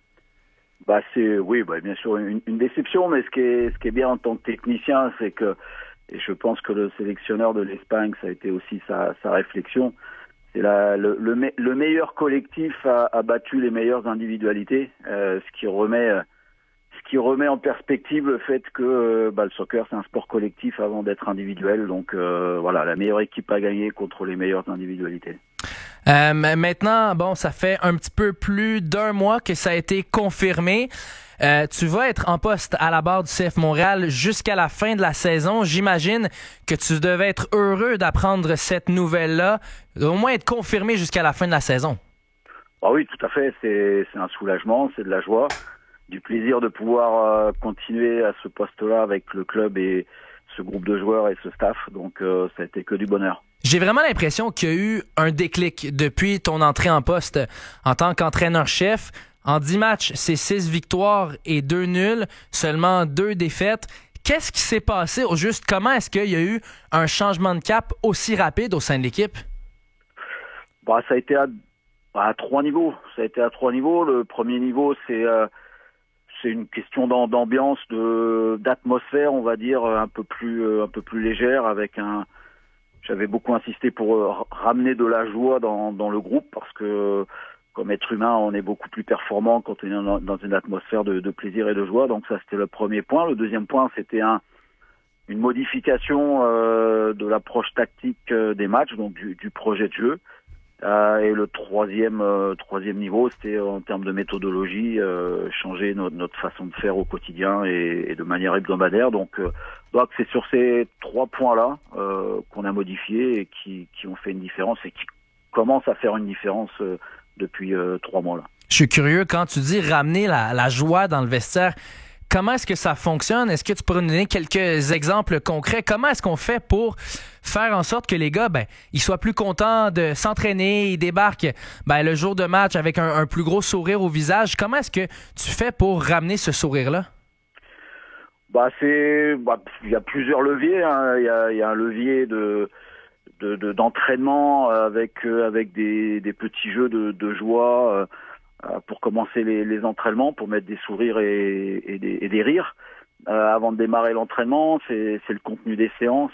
Bah c'est oui, bah bien sûr une, une déception, mais ce qui est ce qui est bien en tant que technicien, c'est que, et je pense que le sélectionneur de l'Espagne, ça a été aussi sa, sa réflexion. C'est la, le, le, me, le meilleur collectif a, a battu les meilleures individualités, euh, ce qui remet, ce qui remet en perspective le fait que euh, bah, le soccer c'est un sport collectif avant d'être individuel. Donc euh, voilà, la meilleure équipe a gagné contre les meilleures individualités. Euh, maintenant, bon, ça fait un petit peu plus d'un mois que ça a été confirmé. Euh, tu vas être en poste à la barre du C F Montréal jusqu'à la fin de la saison. J'imagine que tu devais être heureux d'apprendre cette nouvelle-là, au moins être confirmé jusqu'à la fin de la saison. Ah oui, tout à fait. C'est, c'est un soulagement, c'est de la joie, du plaisir de pouvoir euh, continuer à ce poste-là avec le club et ce groupe de joueurs et ce staff. Donc, euh, ça a été que du bonheur. J'ai vraiment l'impression qu'il y a eu un déclic depuis ton entrée en poste en tant qu'entraîneur-chef. En dix matchs, c'est six victoires et deux nuls, seulement deux défaites. Qu'est-ce qui s'est passé au juste? Comment est-ce qu'il y a eu un changement de cap aussi rapide au sein de l'équipe? Bah, ça a été à, à trois niveaux. Ça a été à trois niveaux. Le premier niveau, c'est euh, c'est une question d'ambiance, de d'atmosphère, on va dire, un peu plus un peu plus légère, avec un. J'avais beaucoup insisté pour euh, ramener de la joie dans dans le groupe parce que comme être humain, on est beaucoup plus performant quand on est dans une atmosphère de, de plaisir et de joie. Donc ça, c'était le premier point. Le deuxième point, c'était un, une modification euh, de l'approche tactique euh, des matchs, donc du, du projet de jeu. Euh, et le troisième euh, troisième niveau, c'était en termes de méthodologie, euh, changer notre, notre façon de faire au quotidien et, et de manière hebdomadaire. Donc, euh, donc c'est sur ces trois points-là euh, qu'on a modifié et qui, qui ont fait une différence et qui commencent à faire une différence euh, depuis euh, trois mois là. Je suis curieux, quand tu dis ramener la, la joie dans le vestiaire, comment est-ce que ça fonctionne? Est-ce que tu pourrais nous donner quelques exemples concrets? Comment est-ce qu'on fait pour faire en sorte que les gars, ben, ils soient plus contents de s'entraîner, ils débarquent ben, le jour de match avec un, un plus gros sourire au visage? Comment est-ce que tu fais pour ramener ce sourire-là? Bah, c'est, bah, il y a plusieurs leviers, hein. Il y a, il y a un levier de, de, de d'entraînement avec, euh, avec des, des petits jeux de, de joie, euh, pour commencer les, les entraînements, pour mettre des sourires et, et, des, et des rires. Euh, avant de démarrer l'entraînement, c'est, c'est le contenu des séances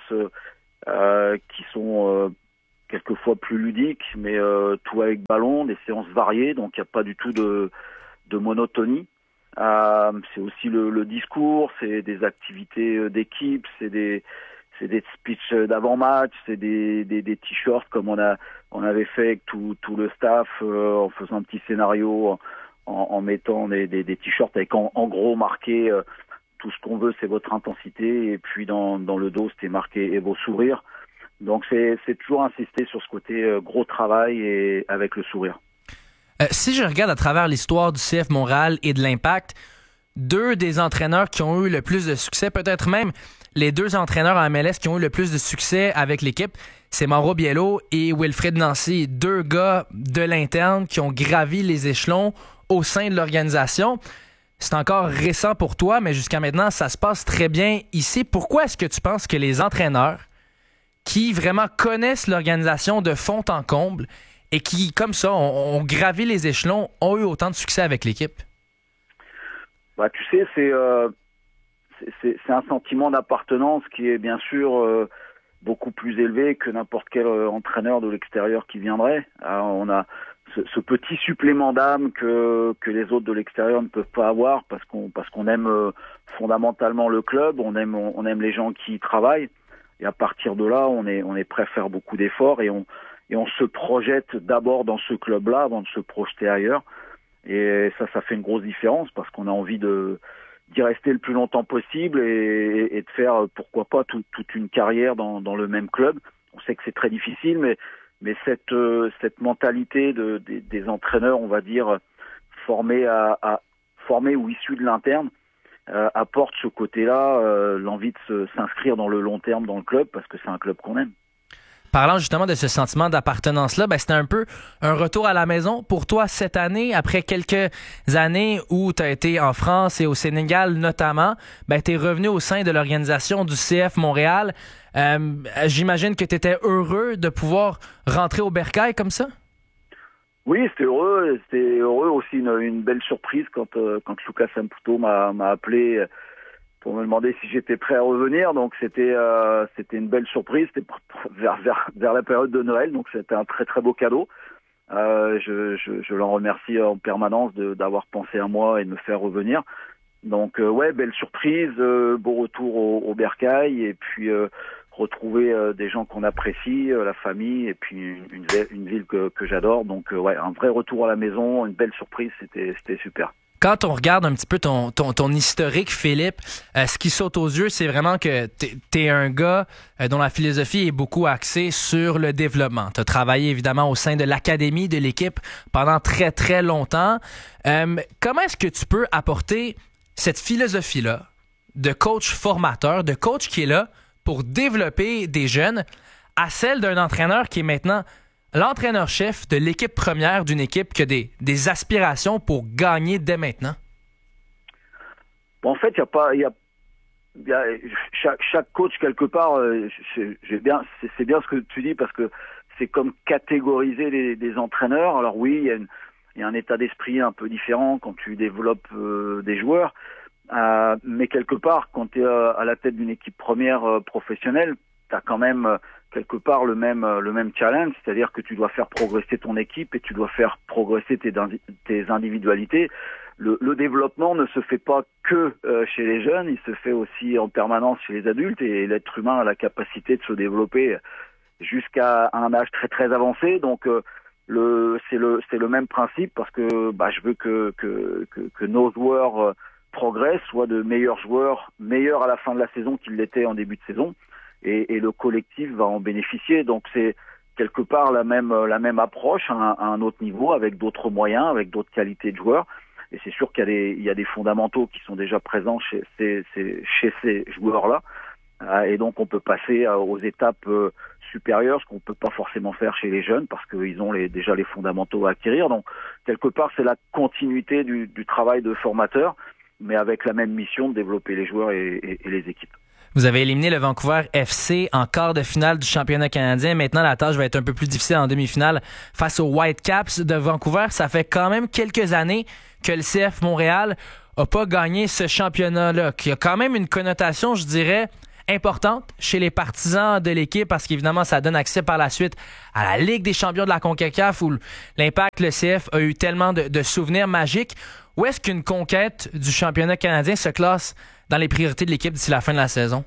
euh, qui sont euh, quelquefois plus ludiques, mais euh, tout avec ballon, des séances variées, donc il n'y a pas du tout de, de monotonie. Euh, c'est aussi le, le discours, c'est des activités d'équipe, c'est des c'est des speeches d'avant-match, c'est des, des, des t-shirts comme on a on avait fait avec tout, tout le staff euh, en faisant un petit scénario, en, en mettant des, des, des t-shirts avec en, en gros marqué euh, tout ce qu'on veut, c'est votre intensité, et puis dans, dans le dos c'était marqué et vos sourires. Donc c'est, c'est toujours insister sur ce côté euh, gros travail et avec le sourire. Euh, si je regarde à travers l'histoire du C F Montréal et de l'Impact, deux des entraîneurs qui ont eu le plus de succès, peut-être même les deux entraîneurs en M L S qui ont eu le plus de succès avec l'équipe, c'est Mauro Biello et Wilfried Nancy, deux gars de l'interne qui ont gravi les échelons au sein de l'organisation. C'est encore récent pour toi, mais jusqu'à maintenant, ça se passe très bien ici. Pourquoi est-ce que tu penses que les entraîneurs qui vraiment connaissent l'organisation de fond en comble et qui, comme ça, ont, ont gravi les échelons, ont eu autant de succès avec l'équipe? Bah, tu sais, c'est, euh, c'est, c'est, c'est un sentiment d'appartenance qui est bien sûr euh, beaucoup plus élevé que n'importe quel euh, entraîneur de l'extérieur qui viendrait. Alors, on a ce, ce petit supplément d'âme que que les autres de l'extérieur ne peuvent pas avoir parce qu'on parce qu'on aime euh, fondamentalement le club, on aime on, on aime les gens qui y travaillent, et à partir de là, on est on est prêt à faire beaucoup d'efforts et on et on se projette d'abord dans ce club-là avant de se projeter ailleurs. Et ça, ça fait une grosse différence parce qu'on a envie de d'y rester le plus longtemps possible et, et de faire, pourquoi pas, tout, toute une carrière dans, dans le même club. On sait que c'est très difficile, mais mais cette euh, cette mentalité de, des, des entraîneurs, on va dire, formés à, à formés ou issus de l'interne, euh, apporte ce côté-là, euh, l'envie de se, s'inscrire dans le long terme dans le club parce que c'est un club qu'on aime. Parlant justement de ce sentiment d'appartenance-là, ben c'était un peu un retour à la maison pour toi cette année, après quelques années où tu as été en France et au Sénégal notamment. Ben, tu es revenu au sein de l'organisation du C F Montréal. Euh, j'imagine que tu étais heureux de pouvoir rentrer au Bercail comme ça? Oui, c'était heureux. C'était heureux aussi, une, une belle surprise quand, euh, quand Lucas Samputo m'a, m'a appelé pour me demander si j'étais prêt à revenir. Donc c'était euh, c'était une belle surprise. C'était vers vers vers la période de Noël, donc c'était un très très beau cadeau. Euh, je, je je l'en remercie en permanence de d'avoir pensé à moi et de me faire revenir. Donc euh, ouais, belle surprise, euh, beau retour au, au Bercail et puis euh, retrouver euh, des gens qu'on apprécie, euh, la famille et puis une une, une ville que que j'adore. Donc euh, ouais, un vrai retour à la maison, une belle surprise. C'était c'était super. Quand on regarde un petit peu ton, ton, ton historique, Philippe, euh, ce qui saute aux yeux, c'est vraiment que t'es, t'es un gars euh, dont la philosophie est beaucoup axée sur le développement. Tu as travaillé évidemment au sein de l'académie de l'équipe pendant très, très longtemps. Euh, comment est-ce que tu peux apporter cette philosophie-là de coach formateur, de coach qui est là pour développer des jeunes à celle d'un entraîneur qui est maintenant l'entraîneur-chef de l'équipe première d'une équipe qui a des, des aspirations pour gagner dès maintenant? Bon, en fait, il y a pas, il y a, y a chaque, chaque coach quelque part, euh, j'ai, j'ai bien, c'est, c'est bien ce que tu dis parce que c'est comme catégoriser les, des entraîneurs. Alors oui, il y a une, il y a un état d'esprit un peu différent quand tu développes euh, des joueurs, euh, mais quelque part, quand tu es euh, à la tête d'une équipe première euh, professionnelle, tu as quand même euh, quelque part le même le même challenge, c'est-à-dire que tu dois faire progresser ton équipe et tu dois faire progresser tes tes individualités. le, le développement ne se fait pas que euh, chez les jeunes, il se fait aussi en permanence chez les adultes, et l'être humain a la capacité de se développer jusqu'à un âge très très avancé. Donc euh, le c'est le c'est le même principe, parce que bah je veux que que que, que nos joueurs euh, progressent, soient de meilleurs joueurs, meilleurs à la fin de la saison qu'ils l'étaient en début de saison, et, et le collectif va en bénéficier. Donc c'est quelque part la même la même approche à un, à un autre niveau, avec d'autres moyens, avec d'autres qualités de joueurs. Et c'est sûr qu'il y a des, il y a des fondamentaux qui sont déjà présents chez ces, ces, chez ces joueurs-là. Euh, et donc, on peut passer aux étapes euh, supérieures, ce qu'on peut pas forcément faire chez les jeunes, parce qu'ils ont les, déjà les fondamentaux à acquérir. Donc, quelque part, c'est la continuité du, du travail de formateur, mais avec la même mission de développer les joueurs et, et, et les équipes. Vous avez éliminé le Vancouver F C en quart de finale du championnat canadien. Maintenant, la tâche va être un peu plus difficile en demi-finale face aux Whitecaps de Vancouver. Ça fait quand même quelques années que le C F Montréal a pas gagné ce championnat-là, qui a quand même une connotation, je dirais, importante chez les partisans de l'équipe, parce qu'évidemment, ça donne accès par la suite à la Ligue des champions de la CONCACAF, où l'Impact, le C F, a eu tellement de, de souvenirs magiques. Où est-ce qu'une conquête du championnat canadien se classe dans les priorités de l'équipe d'ici la fin de la saison?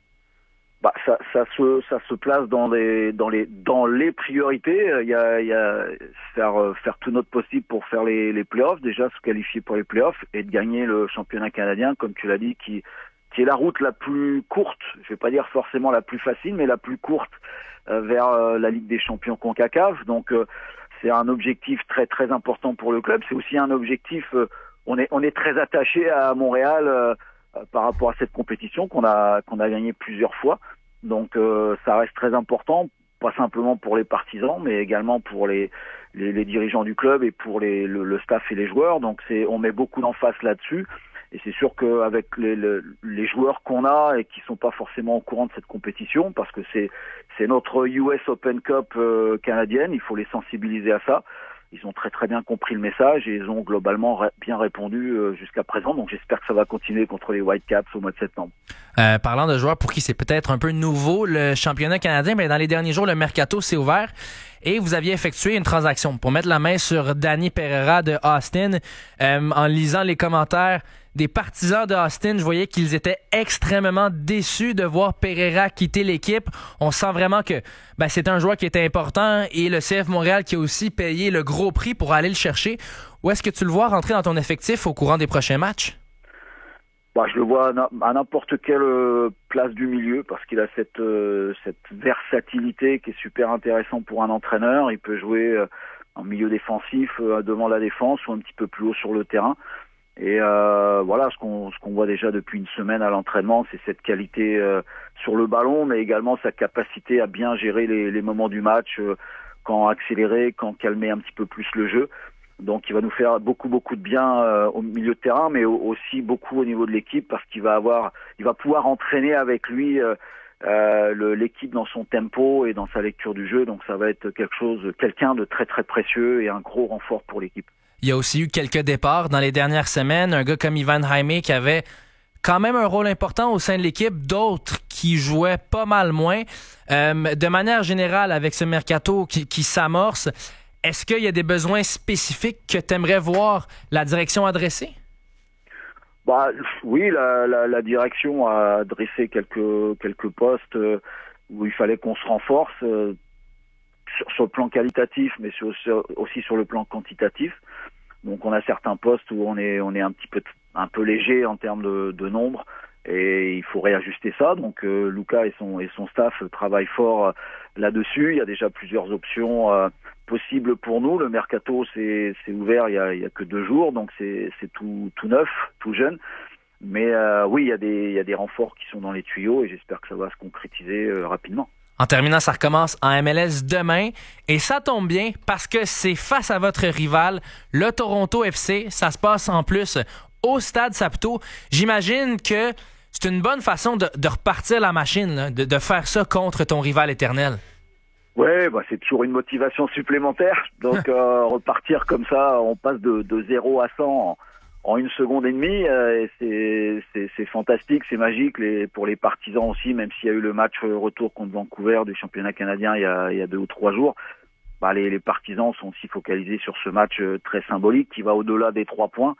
Bah, ça, ça se, ça se place dans les, dans les, dans les priorités. Il y a, il y a faire, faire tout notre possible pour faire les, les playoffs, déjà se qualifier pour les playoffs et de gagner le championnat canadien, comme tu l'as dit, qui, qui est la route la plus courte. Je vais pas dire forcément la plus facile, mais la plus courte euh, vers euh, la Ligue des champions CONCACAF. Donc, euh, c'est un objectif très, très important pour le club. C'est aussi un objectif, euh, on est, on est très attaché à Montréal, euh, par rapport à cette compétition qu'on a qu'on a gagné plusieurs fois. Donc euh, ça reste très important, pas simplement pour les partisans, mais également pour les les, les dirigeants du club et pour les le, le staff et les joueurs. Donc c'est on met beaucoup d'emphase là-dessus, et c'est sûr qu'avec les, les les joueurs qu'on a et qui sont pas forcément au courant de cette compétition, parce que c'est c'est notre U S Open Cup euh, canadienne, il faut les sensibiliser à ça. Ils ont très très bien compris le message et ils ont globalement ré- bien répondu euh, jusqu'à présent. Donc j'espère que ça va continuer contre les Whitecaps au mois de septembre. Euh, parlant de joueurs pour qui c'est peut-être un peu nouveau, le championnat canadien, mais dans les derniers jours, le mercato s'est ouvert et vous aviez effectué une transaction pour mettre la main sur Danny Pereira de Austin. Euh, en lisant les commentaires des partisans de Austin, je voyais qu'ils étaient extrêmement déçus de voir Pereira quitter l'équipe. On sent vraiment que ben, c'est un joueur qui était important, et le C F Montréal qui a aussi payé le gros prix pour aller le chercher. Où est-ce que tu le vois rentrer dans ton effectif au courant des prochains matchs? Bah, je le vois à n'importe quelle place du milieu, parce qu'il a cette, euh, cette versatilité qui est super intéressante pour un entraîneur. Il peut jouer euh, en milieu défensif, euh, devant la défense, ou un petit peu plus haut sur le terrain. Et euh, voilà, ce qu'on ce qu'on voit déjà depuis une semaine à l'entraînement, c'est cette qualité euh, sur le ballon, mais également sa capacité à bien gérer les, les moments du match, euh, quand accélérer, quand calmer un petit peu plus le jeu. Donc il va nous faire beaucoup beaucoup de bien euh, au milieu de terrain, mais au, aussi beaucoup au niveau de l'équipe, parce qu'il va avoir, il va pouvoir entraîner avec lui euh, euh, le, l'équipe dans son tempo et dans sa lecture du jeu. Donc ça va être quelque chose, quelqu'un de très très précieux et un gros renfort pour l'équipe. Il y a aussi eu quelques départs dans les dernières semaines. Un gars comme Ivan Jaime qui avait quand même un rôle important au sein de l'équipe, d'autres qui jouaient pas mal moins. Euh, de manière générale, avec ce mercato qui, qui s'amorce, est-ce qu'il y a des besoins spécifiques que tu aimerais voir la direction adresser? Bah oui, la, la, la direction a adressé quelques quelques postes euh, où il fallait qu'on se renforce euh, sur, sur le plan qualitatif, mais sur, sur, aussi sur le plan quantitatif. Donc on a certains postes où on est on est un petit peu un peu léger en termes de, de nombre, et il faut réajuster ça. Donc euh, Luca et son et son staff travaillent fort euh, là-dessus. Il y a déjà plusieurs options euh, possibles pour nous. Le mercato c'est c'est ouvert il y a il y a que deux jours, donc c'est c'est tout tout neuf, tout jeune. Mais euh, oui, il y a des il y a des renforts qui sont dans les tuyaux, et j'espère que ça va se concrétiser euh, rapidement. En terminant, ça recommence en M L S demain, et ça tombe bien parce que c'est face à votre rival, le Toronto F C. Ça se passe en plus au Stade Saputo. J'imagine que c'est une bonne façon de, de repartir la machine, là, de, de faire ça contre ton rival éternel. Ouais, bah c'est toujours une motivation supplémentaire. Donc euh, repartir comme ça, on passe de, de zéro à cent en, en une seconde et demie, euh, et c'est, c'est, c'est fantastique, c'est magique les, pour les partisans aussi, même s'il y a eu le match retour contre Vancouver du championnat canadien il y a, il y a deux ou trois jours. Bah les, les partisans sont aussi focalisés sur ce match très symbolique qui va au-delà des trois points,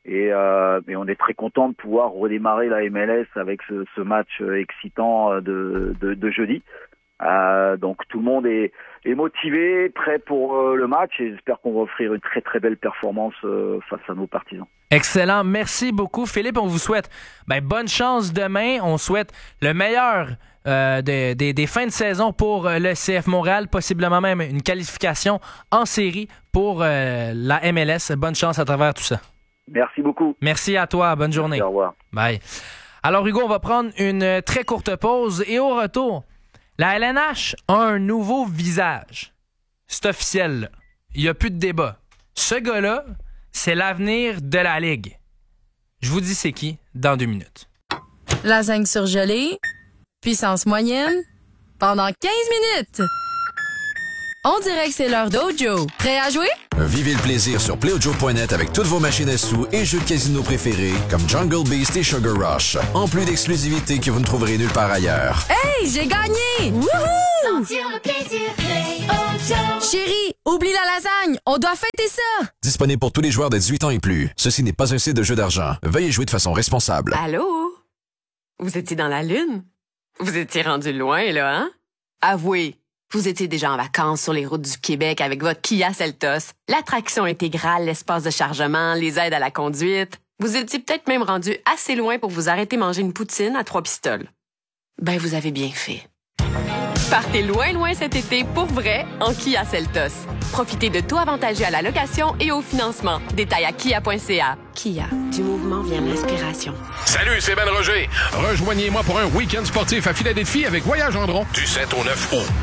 Et, euh, et on est très content de pouvoir redémarrer la M L S avec ce, ce match excitant de, de, de jeudi. Euh, donc tout le monde est, est motivé, prêt pour euh, le match et j'espère qu'on va offrir une très très belle performance euh, face à nos partisans. Excellent. Merci beaucoup, Philippe. On vous souhaite ben, bonne chance demain. On souhaite le meilleur euh, des, des, des fins de saison pour euh, le C F Montréal, possiblement même une qualification en série pour euh, la M L S. Bonne chance à travers tout ça. Merci beaucoup. Merci à toi. Bonne journée. Merci, au revoir. Bye. Alors, Hugo, on va prendre une très courte pause et au retour, la L N H a un nouveau visage. C'est officiel, là. Il n'y a plus de débat. Ce gars-là, c'est l'avenir de la Ligue. Je vous dis c'est qui dans deux minutes. Lasagne surgelée, puissance moyenne, pendant quinze minutes. On dirait que c'est l'heure d'Ojo. Prêt à jouer? Vivez le plaisir sur play ojo point net avec toutes vos machines à sous et jeux de casino préférés comme Jungle Beast et Sugar Rush. En plus d'exclusivités que vous ne trouverez nulle part ailleurs. Hey, j'ai gagné! Wouhou! Sentir le plaisir, Play Ojo. Chérie, oublie la lasagne, on doit fêter ça! Disponible pour tous les joueurs de dix-huit ans et plus. Ceci n'est pas un site de jeu d'argent. Veuillez jouer de façon responsable. Allô? Vous étiez dans la Lune? Vous étiez rendu loin, là, hein? Avouez, vous étiez déjà en vacances sur les routes du Québec avec votre Kia Seltos, l'attraction intégrale, l'espace de chargement, les aides à la conduite. Vous étiez peut-être même rendu assez loin pour vous arrêter manger une poutine à trois pistoles. Ben, vous avez bien fait. Partez loin, loin cet été pour vrai en Kia Seltos. Profitez de taux avantageux à la location et au financement. Détails à kia point c a. Kia, du mouvement vient l'inspiration. Salut, c'est Ben Roger. Rejoignez-moi pour un week-end sportif à Philadelphie avec Voyage Gendron du sept au neuf août.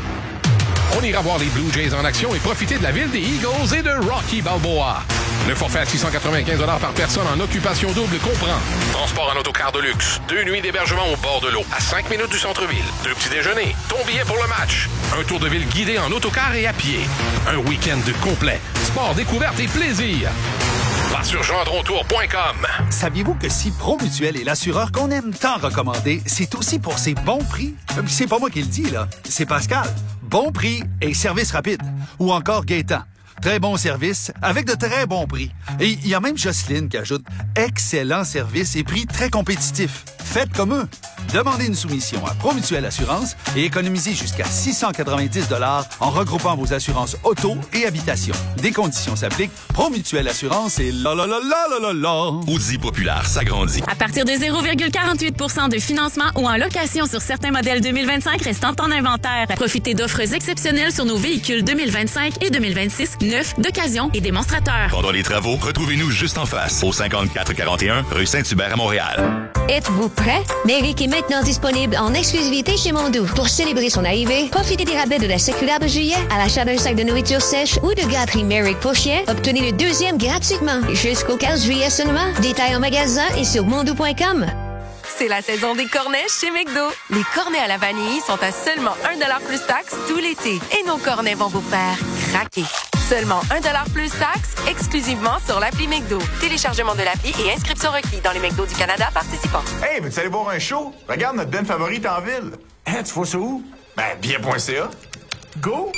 On ira voir les Blue Jays en action et profiter de la ville des Eagles et de Rocky Balboa. Le forfait à six cent quatre-vingt-quinze dollars par personne en occupation double comprend transport en autocar de luxe, deux nuits d'hébergement au bord de l'eau, à cinq minutes du centre-ville, deux petits déjeuners, ton billet pour le match, un tour de ville guidé en autocar et à pied, un week-end complet, sport, découverte et plaisir. Va sur gendron tour point com. Saviez-vous que si Promutuel est l'assureur qu'on aime tant recommander, c'est aussi pour ses bons prix? C'est pas moi qui le dis, là. C'est Pascal. Bon prix et service rapide. Ou encore Gaétan. Très bon service avec de très bons prix. Et il y a même Jocelyne qui ajoute excellent service et prix très compétitifs. Faites comme eux. Demandez une soumission à Promutuel Assurance et économisez jusqu'à six cent quatre-vingt-dix dollars en regroupant vos assurances auto et habitation. Des conditions s'appliquent. Promutuel Assurance et la la la la la la la. Audi Populaire s'agrandit. À partir de zéro virgule quarante-huit pour cent de financement ou en location sur certains modèles deux mille vingt-cinq restant en inventaire. Profitez d'offres exceptionnelles sur nos véhicules deux mille vingt-cinq et deux mille vingt-six, neufs, d'occasion et démonstrateurs. Pendant les travaux, retrouvez-nous juste en face, au cinquante-quatre quarante et un rue Saint-Hubert à Montréal. Êtes-vous prêt? Méric est maintenant disponible en exclusivité chez Mondou. Pour célébrer son arrivée, profitez des rabais de la circulaire de juillet à l'achat d'un sac de nourriture sèche ou de gâterie Méric pour chien. Obtenez le deuxième gratuitement jusqu'au quinze juillet seulement. Détails en magasin et sur mondou point com. C'est la saison des cornets chez McDo. Les cornets à la vanille sont à seulement un dollar plus taxe tout l'été. Et nos cornets vont vous faire craquer. Seulement un dollar plus taxe, exclusivement sur l'appli McDo. Téléchargement de l'appli et inscription requis dans les McDo du Canada participants. Hey, veux-tu aller voir un show? Regarde notre band favorite en ville. Hein, tu vois ça où? Ben, billet point c a. Go!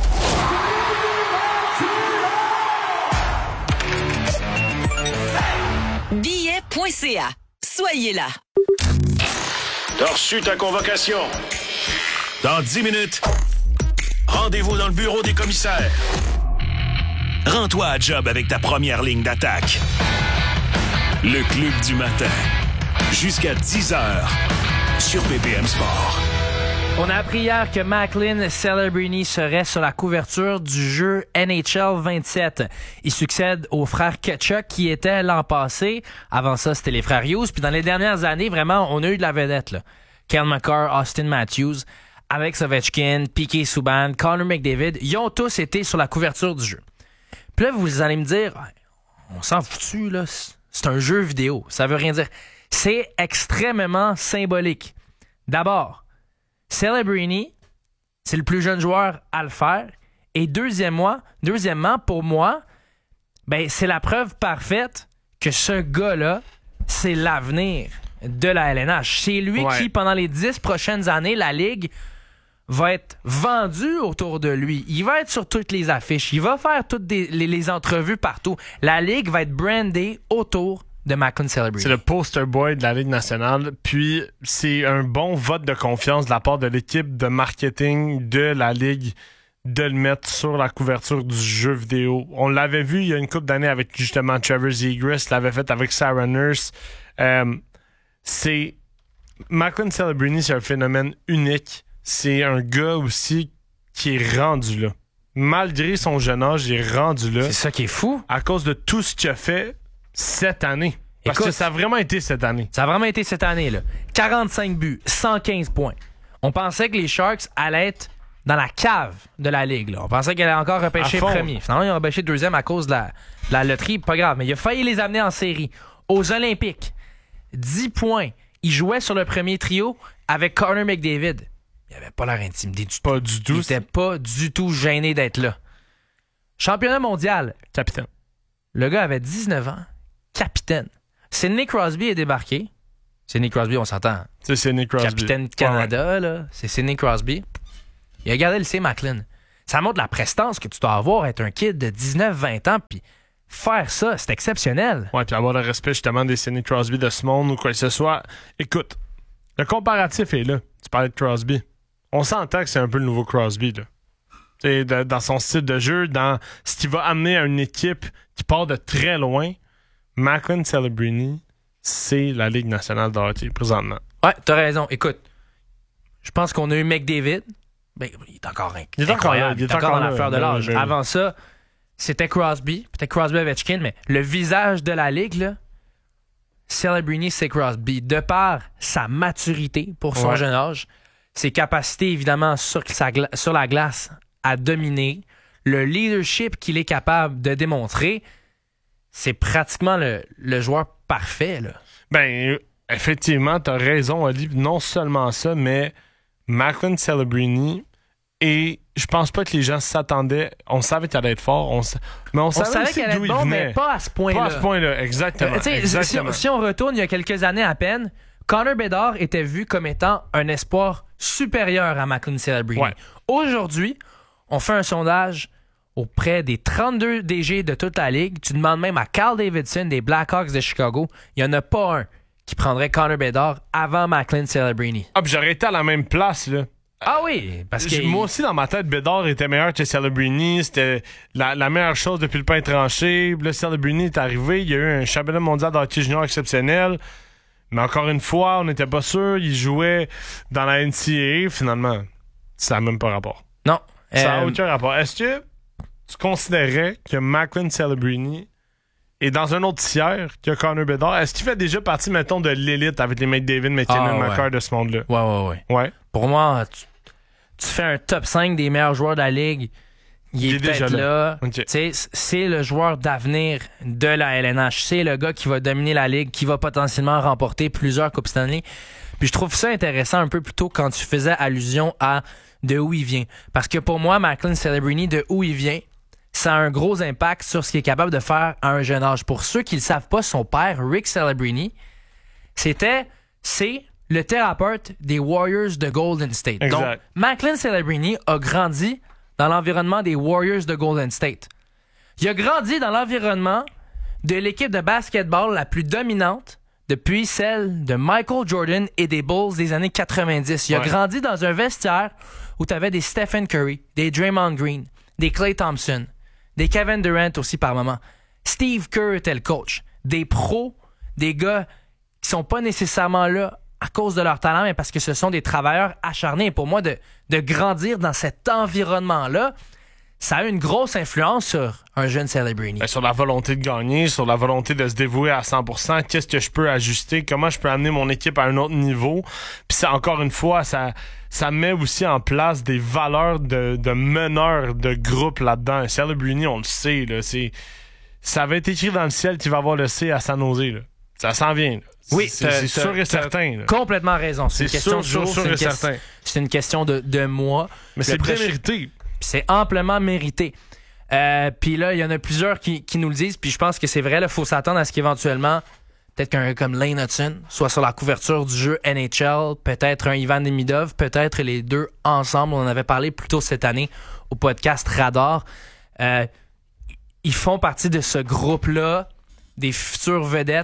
billet point c a. Soyez là. T'as reçu ta convocation. Dans dix minutes, rendez-vous dans le bureau des commissaires. Rends-toi à job avec ta première ligne d'attaque. Le Club du matin. Jusqu'à dix heures sur B P M Sport. On a appris hier que Macklin Celebrini serait sur la couverture du jeu N H L vingt-sept. Il succède aux frères Ketchuk qui étaient l'an passé. Avant ça, c'était les frères Hughes. Puis dans les dernières années, vraiment, on a eu de la vedette, là. Ken McCarr, Austin Matthews, Alex Ovechkin, P K Subban, Connor McDavid, ils ont tous été sur la couverture du jeu. Puis là, vous allez me dire, on s'en foutu, là. C'est un jeu vidéo. Ça veut rien dire. C'est extrêmement symbolique. D'abord, Celebrini, c'est le plus jeune joueur à le faire. Et deuxièmement, deuxièmement pour moi, ben, c'est la preuve parfaite que ce gars-là, c'est l'avenir de la L N H. C'est lui ouais. qui, pendant les dix prochaines années, la Ligue va être vendue autour de lui. Il va être sur toutes les affiches. Il va faire toutes des, les, les entrevues partout. La Ligue va être brandée autour de Macklin Celebrini. C'est le poster boy de la Ligue nationale. Puis, c'est un bon vote de confiance de la part de l'équipe de marketing de la Ligue de le mettre sur la couverture du jeu vidéo. On l'avait vu il y a une couple d'années avec justement Trevor Zegras, l'avait fait avec Sarah Nurse. Euh, c'est... Macklin Celebrini, c'est un phénomène unique. C'est un gars aussi qui est rendu là. Malgré son jeune âge, il est rendu là. C'est ça qui est fou. À cause de tout ce qu'il a fait cette année. Parce Écoute, que ça a vraiment été cette année. Ça a vraiment été cette année, là. quarante-cinq buts, cent quinze points. On pensait que les Sharks allaient être dans la cave de la Ligue, là. On pensait qu'elle allait encore repêcher premier. Finalement, ils ont repêché deuxième à cause de la, de la loterie. Pas grave, mais il a failli les amener en série. Aux Olympiques, dix points. Il jouait sur le premier trio avec Connor McDavid. Il avait pas l'air intimidé du pas tout. du tout. Il était pas du tout gêné d'être là. Championnat mondial. Capitaine. Le gars avait dix-neuf ans. Capitaine. Sidney Crosby est débarqué. Sidney Crosby, on s'entend. C'est Sidney Crosby. Capitaine du Canada, ouais. là. C'est Sidney Crosby. Il a gardé le C. Macklin. Ça montre la prestance que tu dois avoir, être un kid de dix-neuf vingt ans, puis faire ça, c'est exceptionnel. Ouais, puis avoir le respect justement des Sidney Crosby de ce monde ou quoi que ce soit. Écoute, le comparatif est là. Tu parlais de Crosby. On s'entend que c'est un peu le nouveau Crosby, là. T'sais, de, dans son style de jeu, dans ce qui va amener à une équipe qui part de très loin. Macklin Celebrini, c'est la Ligue nationale de hockey présentement. Ouais, t'as raison. Écoute, je pense qu'on a eu McDavid. Ben, il est encore inc- il est encore là. Il est, il est encore, encore dans l'affaire de l'âge. Là, Avant ça, c'était Crosby. Peut-être Crosby-Ovechkin, mais le visage de la Ligue, là, Celebrini, c'est Crosby. De par sa maturité pour son ouais. jeune âge, ses capacités, évidemment, sur, sa gla- sur la glace à dominer, le leadership qu'il est capable de démontrer, c'est pratiquement le, le joueur parfait, là. Ben, effectivement, t'as raison, Ali. Non seulement ça, mais Macklin Celebrini, et je pense pas que les gens s'attendaient. On savait qu'il allait être fort, on sa... mais on, on savait, savait qu'il allait être bon, mais pas à ce point-là. Pas à ce point-là, exactement. Euh, exactement. Si, si on retourne il y a quelques années à peine, Connor Bedard était vu comme étant un espoir supérieur à Macklin Celebrini. Ouais. Aujourd'hui, on fait un sondage auprès des trente-deux D G de toute la Ligue. Tu demandes même à Carl Davidson des Blackhawks de Chicago. Il n'y en a pas un qui prendrait Connor Bedard avant Macklin Celebrini. Ah, puis j'aurais été à la même place, là. Ah oui, parce que... Moi aussi, dans ma tête, Bedard était meilleur que Celebrini. C'était la, la meilleure chose depuis le pain tranché. Là, Celebrini est arrivé. Il y a eu un championnat mondial de hockey junior exceptionnel. Mais encore une fois, on n'était pas sûr. Il jouait dans la N C A A. Finalement, ça n'a même pas rapport. Non. Ça n'a euh... aucun rapport. Est-ce que tu considérais que Macklin Celebrini est dans un autre tiers que Connor Bedard? Est-ce qu'il fait déjà partie, mettons, de l'élite avec les McDavid, McKinnon, ah, ouais. McCarr de ce monde-là? Ouais, ouais, ouais. Ouais. Pour moi, tu, tu fais un top cinq des meilleurs joueurs de la Ligue. Il, il est, est peut-être déjà là. là. Okay. C'est le joueur d'avenir de la L N H. C'est le gars qui va dominer la Ligue, qui va potentiellement remporter plusieurs Coupes Stanley. Puis je trouve ça intéressant un peu plus tôt quand tu faisais allusion à de où il vient. Parce que pour moi, Macklin Celebrini, de où il vient, ça a un gros impact sur ce qu'il est capable de faire à un jeune âge. Pour ceux qui ne le savent pas, son père, Rick Celebrini, c'était, c'est le thérapeute des Warriors de Golden State. Exact. Donc, Macklin Celebrini a grandi dans l'environnement des Warriors de Golden State. Il a grandi dans l'environnement de l'équipe de basketball la plus dominante depuis celle de Michael Jordan et des Bulls des années quatre-vingt-dix. Il a ouais. grandi dans un vestiaire où tu avais des Stephen Curry, des Draymond Green, des Klay Thompson, des Kevin Durant aussi par moment. Steve Kerr était le coach. Des pros, des gars qui sont pas nécessairement là à cause de leur talent, mais parce que ce sont des travailleurs acharnés. Et pour moi, de, de grandir dans cet environnement-là, ça a une grosse influence sur un jeune Celebrini. Ben, sur la volonté de gagner, sur la volonté de se dévouer à cent pour cent. Qu'est-ce que je peux ajuster? Comment je peux amener mon équipe à un autre niveau? Puis ça, encore une fois, ça, ça met aussi en place des valeurs de, de meneurs de groupe là-dedans. Celebrini, on le sait, là, c'est, ça avait été écrit dans le ciel qu'il va avoir le C à San Jose. Là. Ça s'en vient. Là. Oui, c'est, c'est sûr et certain. Là. Complètement raison. C'est, c'est une question sûr, de jour, sûr, sûr c'est, et une certain. Que- c'est une question de, de mois. Mais c'est très mérité. C'est amplement mérité. Euh, puis là, il y en a plusieurs qui, qui nous le disent, puis je pense que c'est vrai, il faut s'attendre à ce qu'éventuellement, peut-être qu'un comme Lane Hudson soit sur la couverture du jeu N H L, peut-être un Ivan Demidov, peut-être les deux ensemble. On en avait parlé plus tôt cette année au podcast Radar. Euh, ils font partie de ce groupe-là, des futures vedettes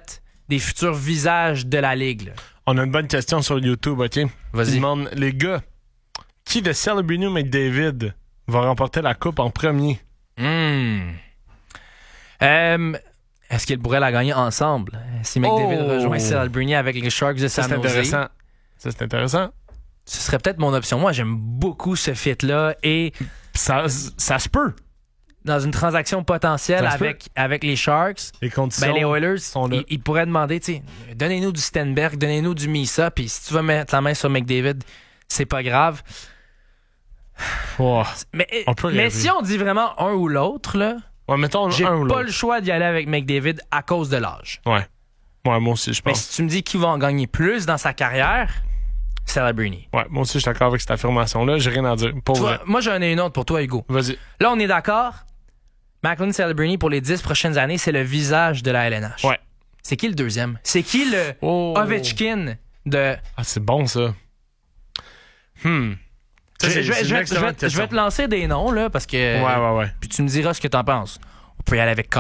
des futurs visages de la Ligue. Là. On a une bonne question sur YouTube, OK? Vas-y. Ils demandent, les gars, qui de Celebrini ou McDavid va remporter la coupe en premier? Hmm. Euh, est-ce qu'ils pourraient la gagner ensemble? Si McDavid Oh! rejoint Celebrini avec les Sharks de Ça, San c'est Jose. intéressant. Ça, c'est intéressant. Ce serait peut-être mon option. Moi, j'aime beaucoup ce fit-là et... Ça, ça se peut. Dans une transaction potentielle Ça se avec, avec les Sharks, les conditions ben, les Oilers, sont là. ils, ils pourraient demander, tu sais, donnez-nous du Stenberg, donnez-nous du Misa, puis si tu veux mettre la main sur McDavid, c'est pas grave. Oh, mais on peut mais rêver. si on dit vraiment un ou l'autre, là, ouais, mettons j'ai un ou pas l'autre. le choix d'y aller avec McDavid à cause de l'âge. Ouais. Ouais, moi aussi, je Mais pense. si tu me dis qui va en gagner plus dans sa carrière, Celebrini. Ouais, moi aussi, je suis d'accord avec cette affirmation-là. J'ai rien à dire. Pour Toi, vrai. moi, j'en ai une autre pour toi, Hugo. Vas-y. Là, on est d'accord. Macklin Celebrini, pour les dix prochaines années, c'est le visage de la L N H. Ouais. C'est qui le deuxième? C'est qui le Oh. Ovechkin de... Ah, c'est bon, ça. Hmm. Ça, Je, c'est- je vais- c'est je une vais- excellente je vais- je vais question. te lancer des noms, là, parce que... Ouais, ouais, ouais. Puis tu me diras ce que t'en penses. On peut y aller avec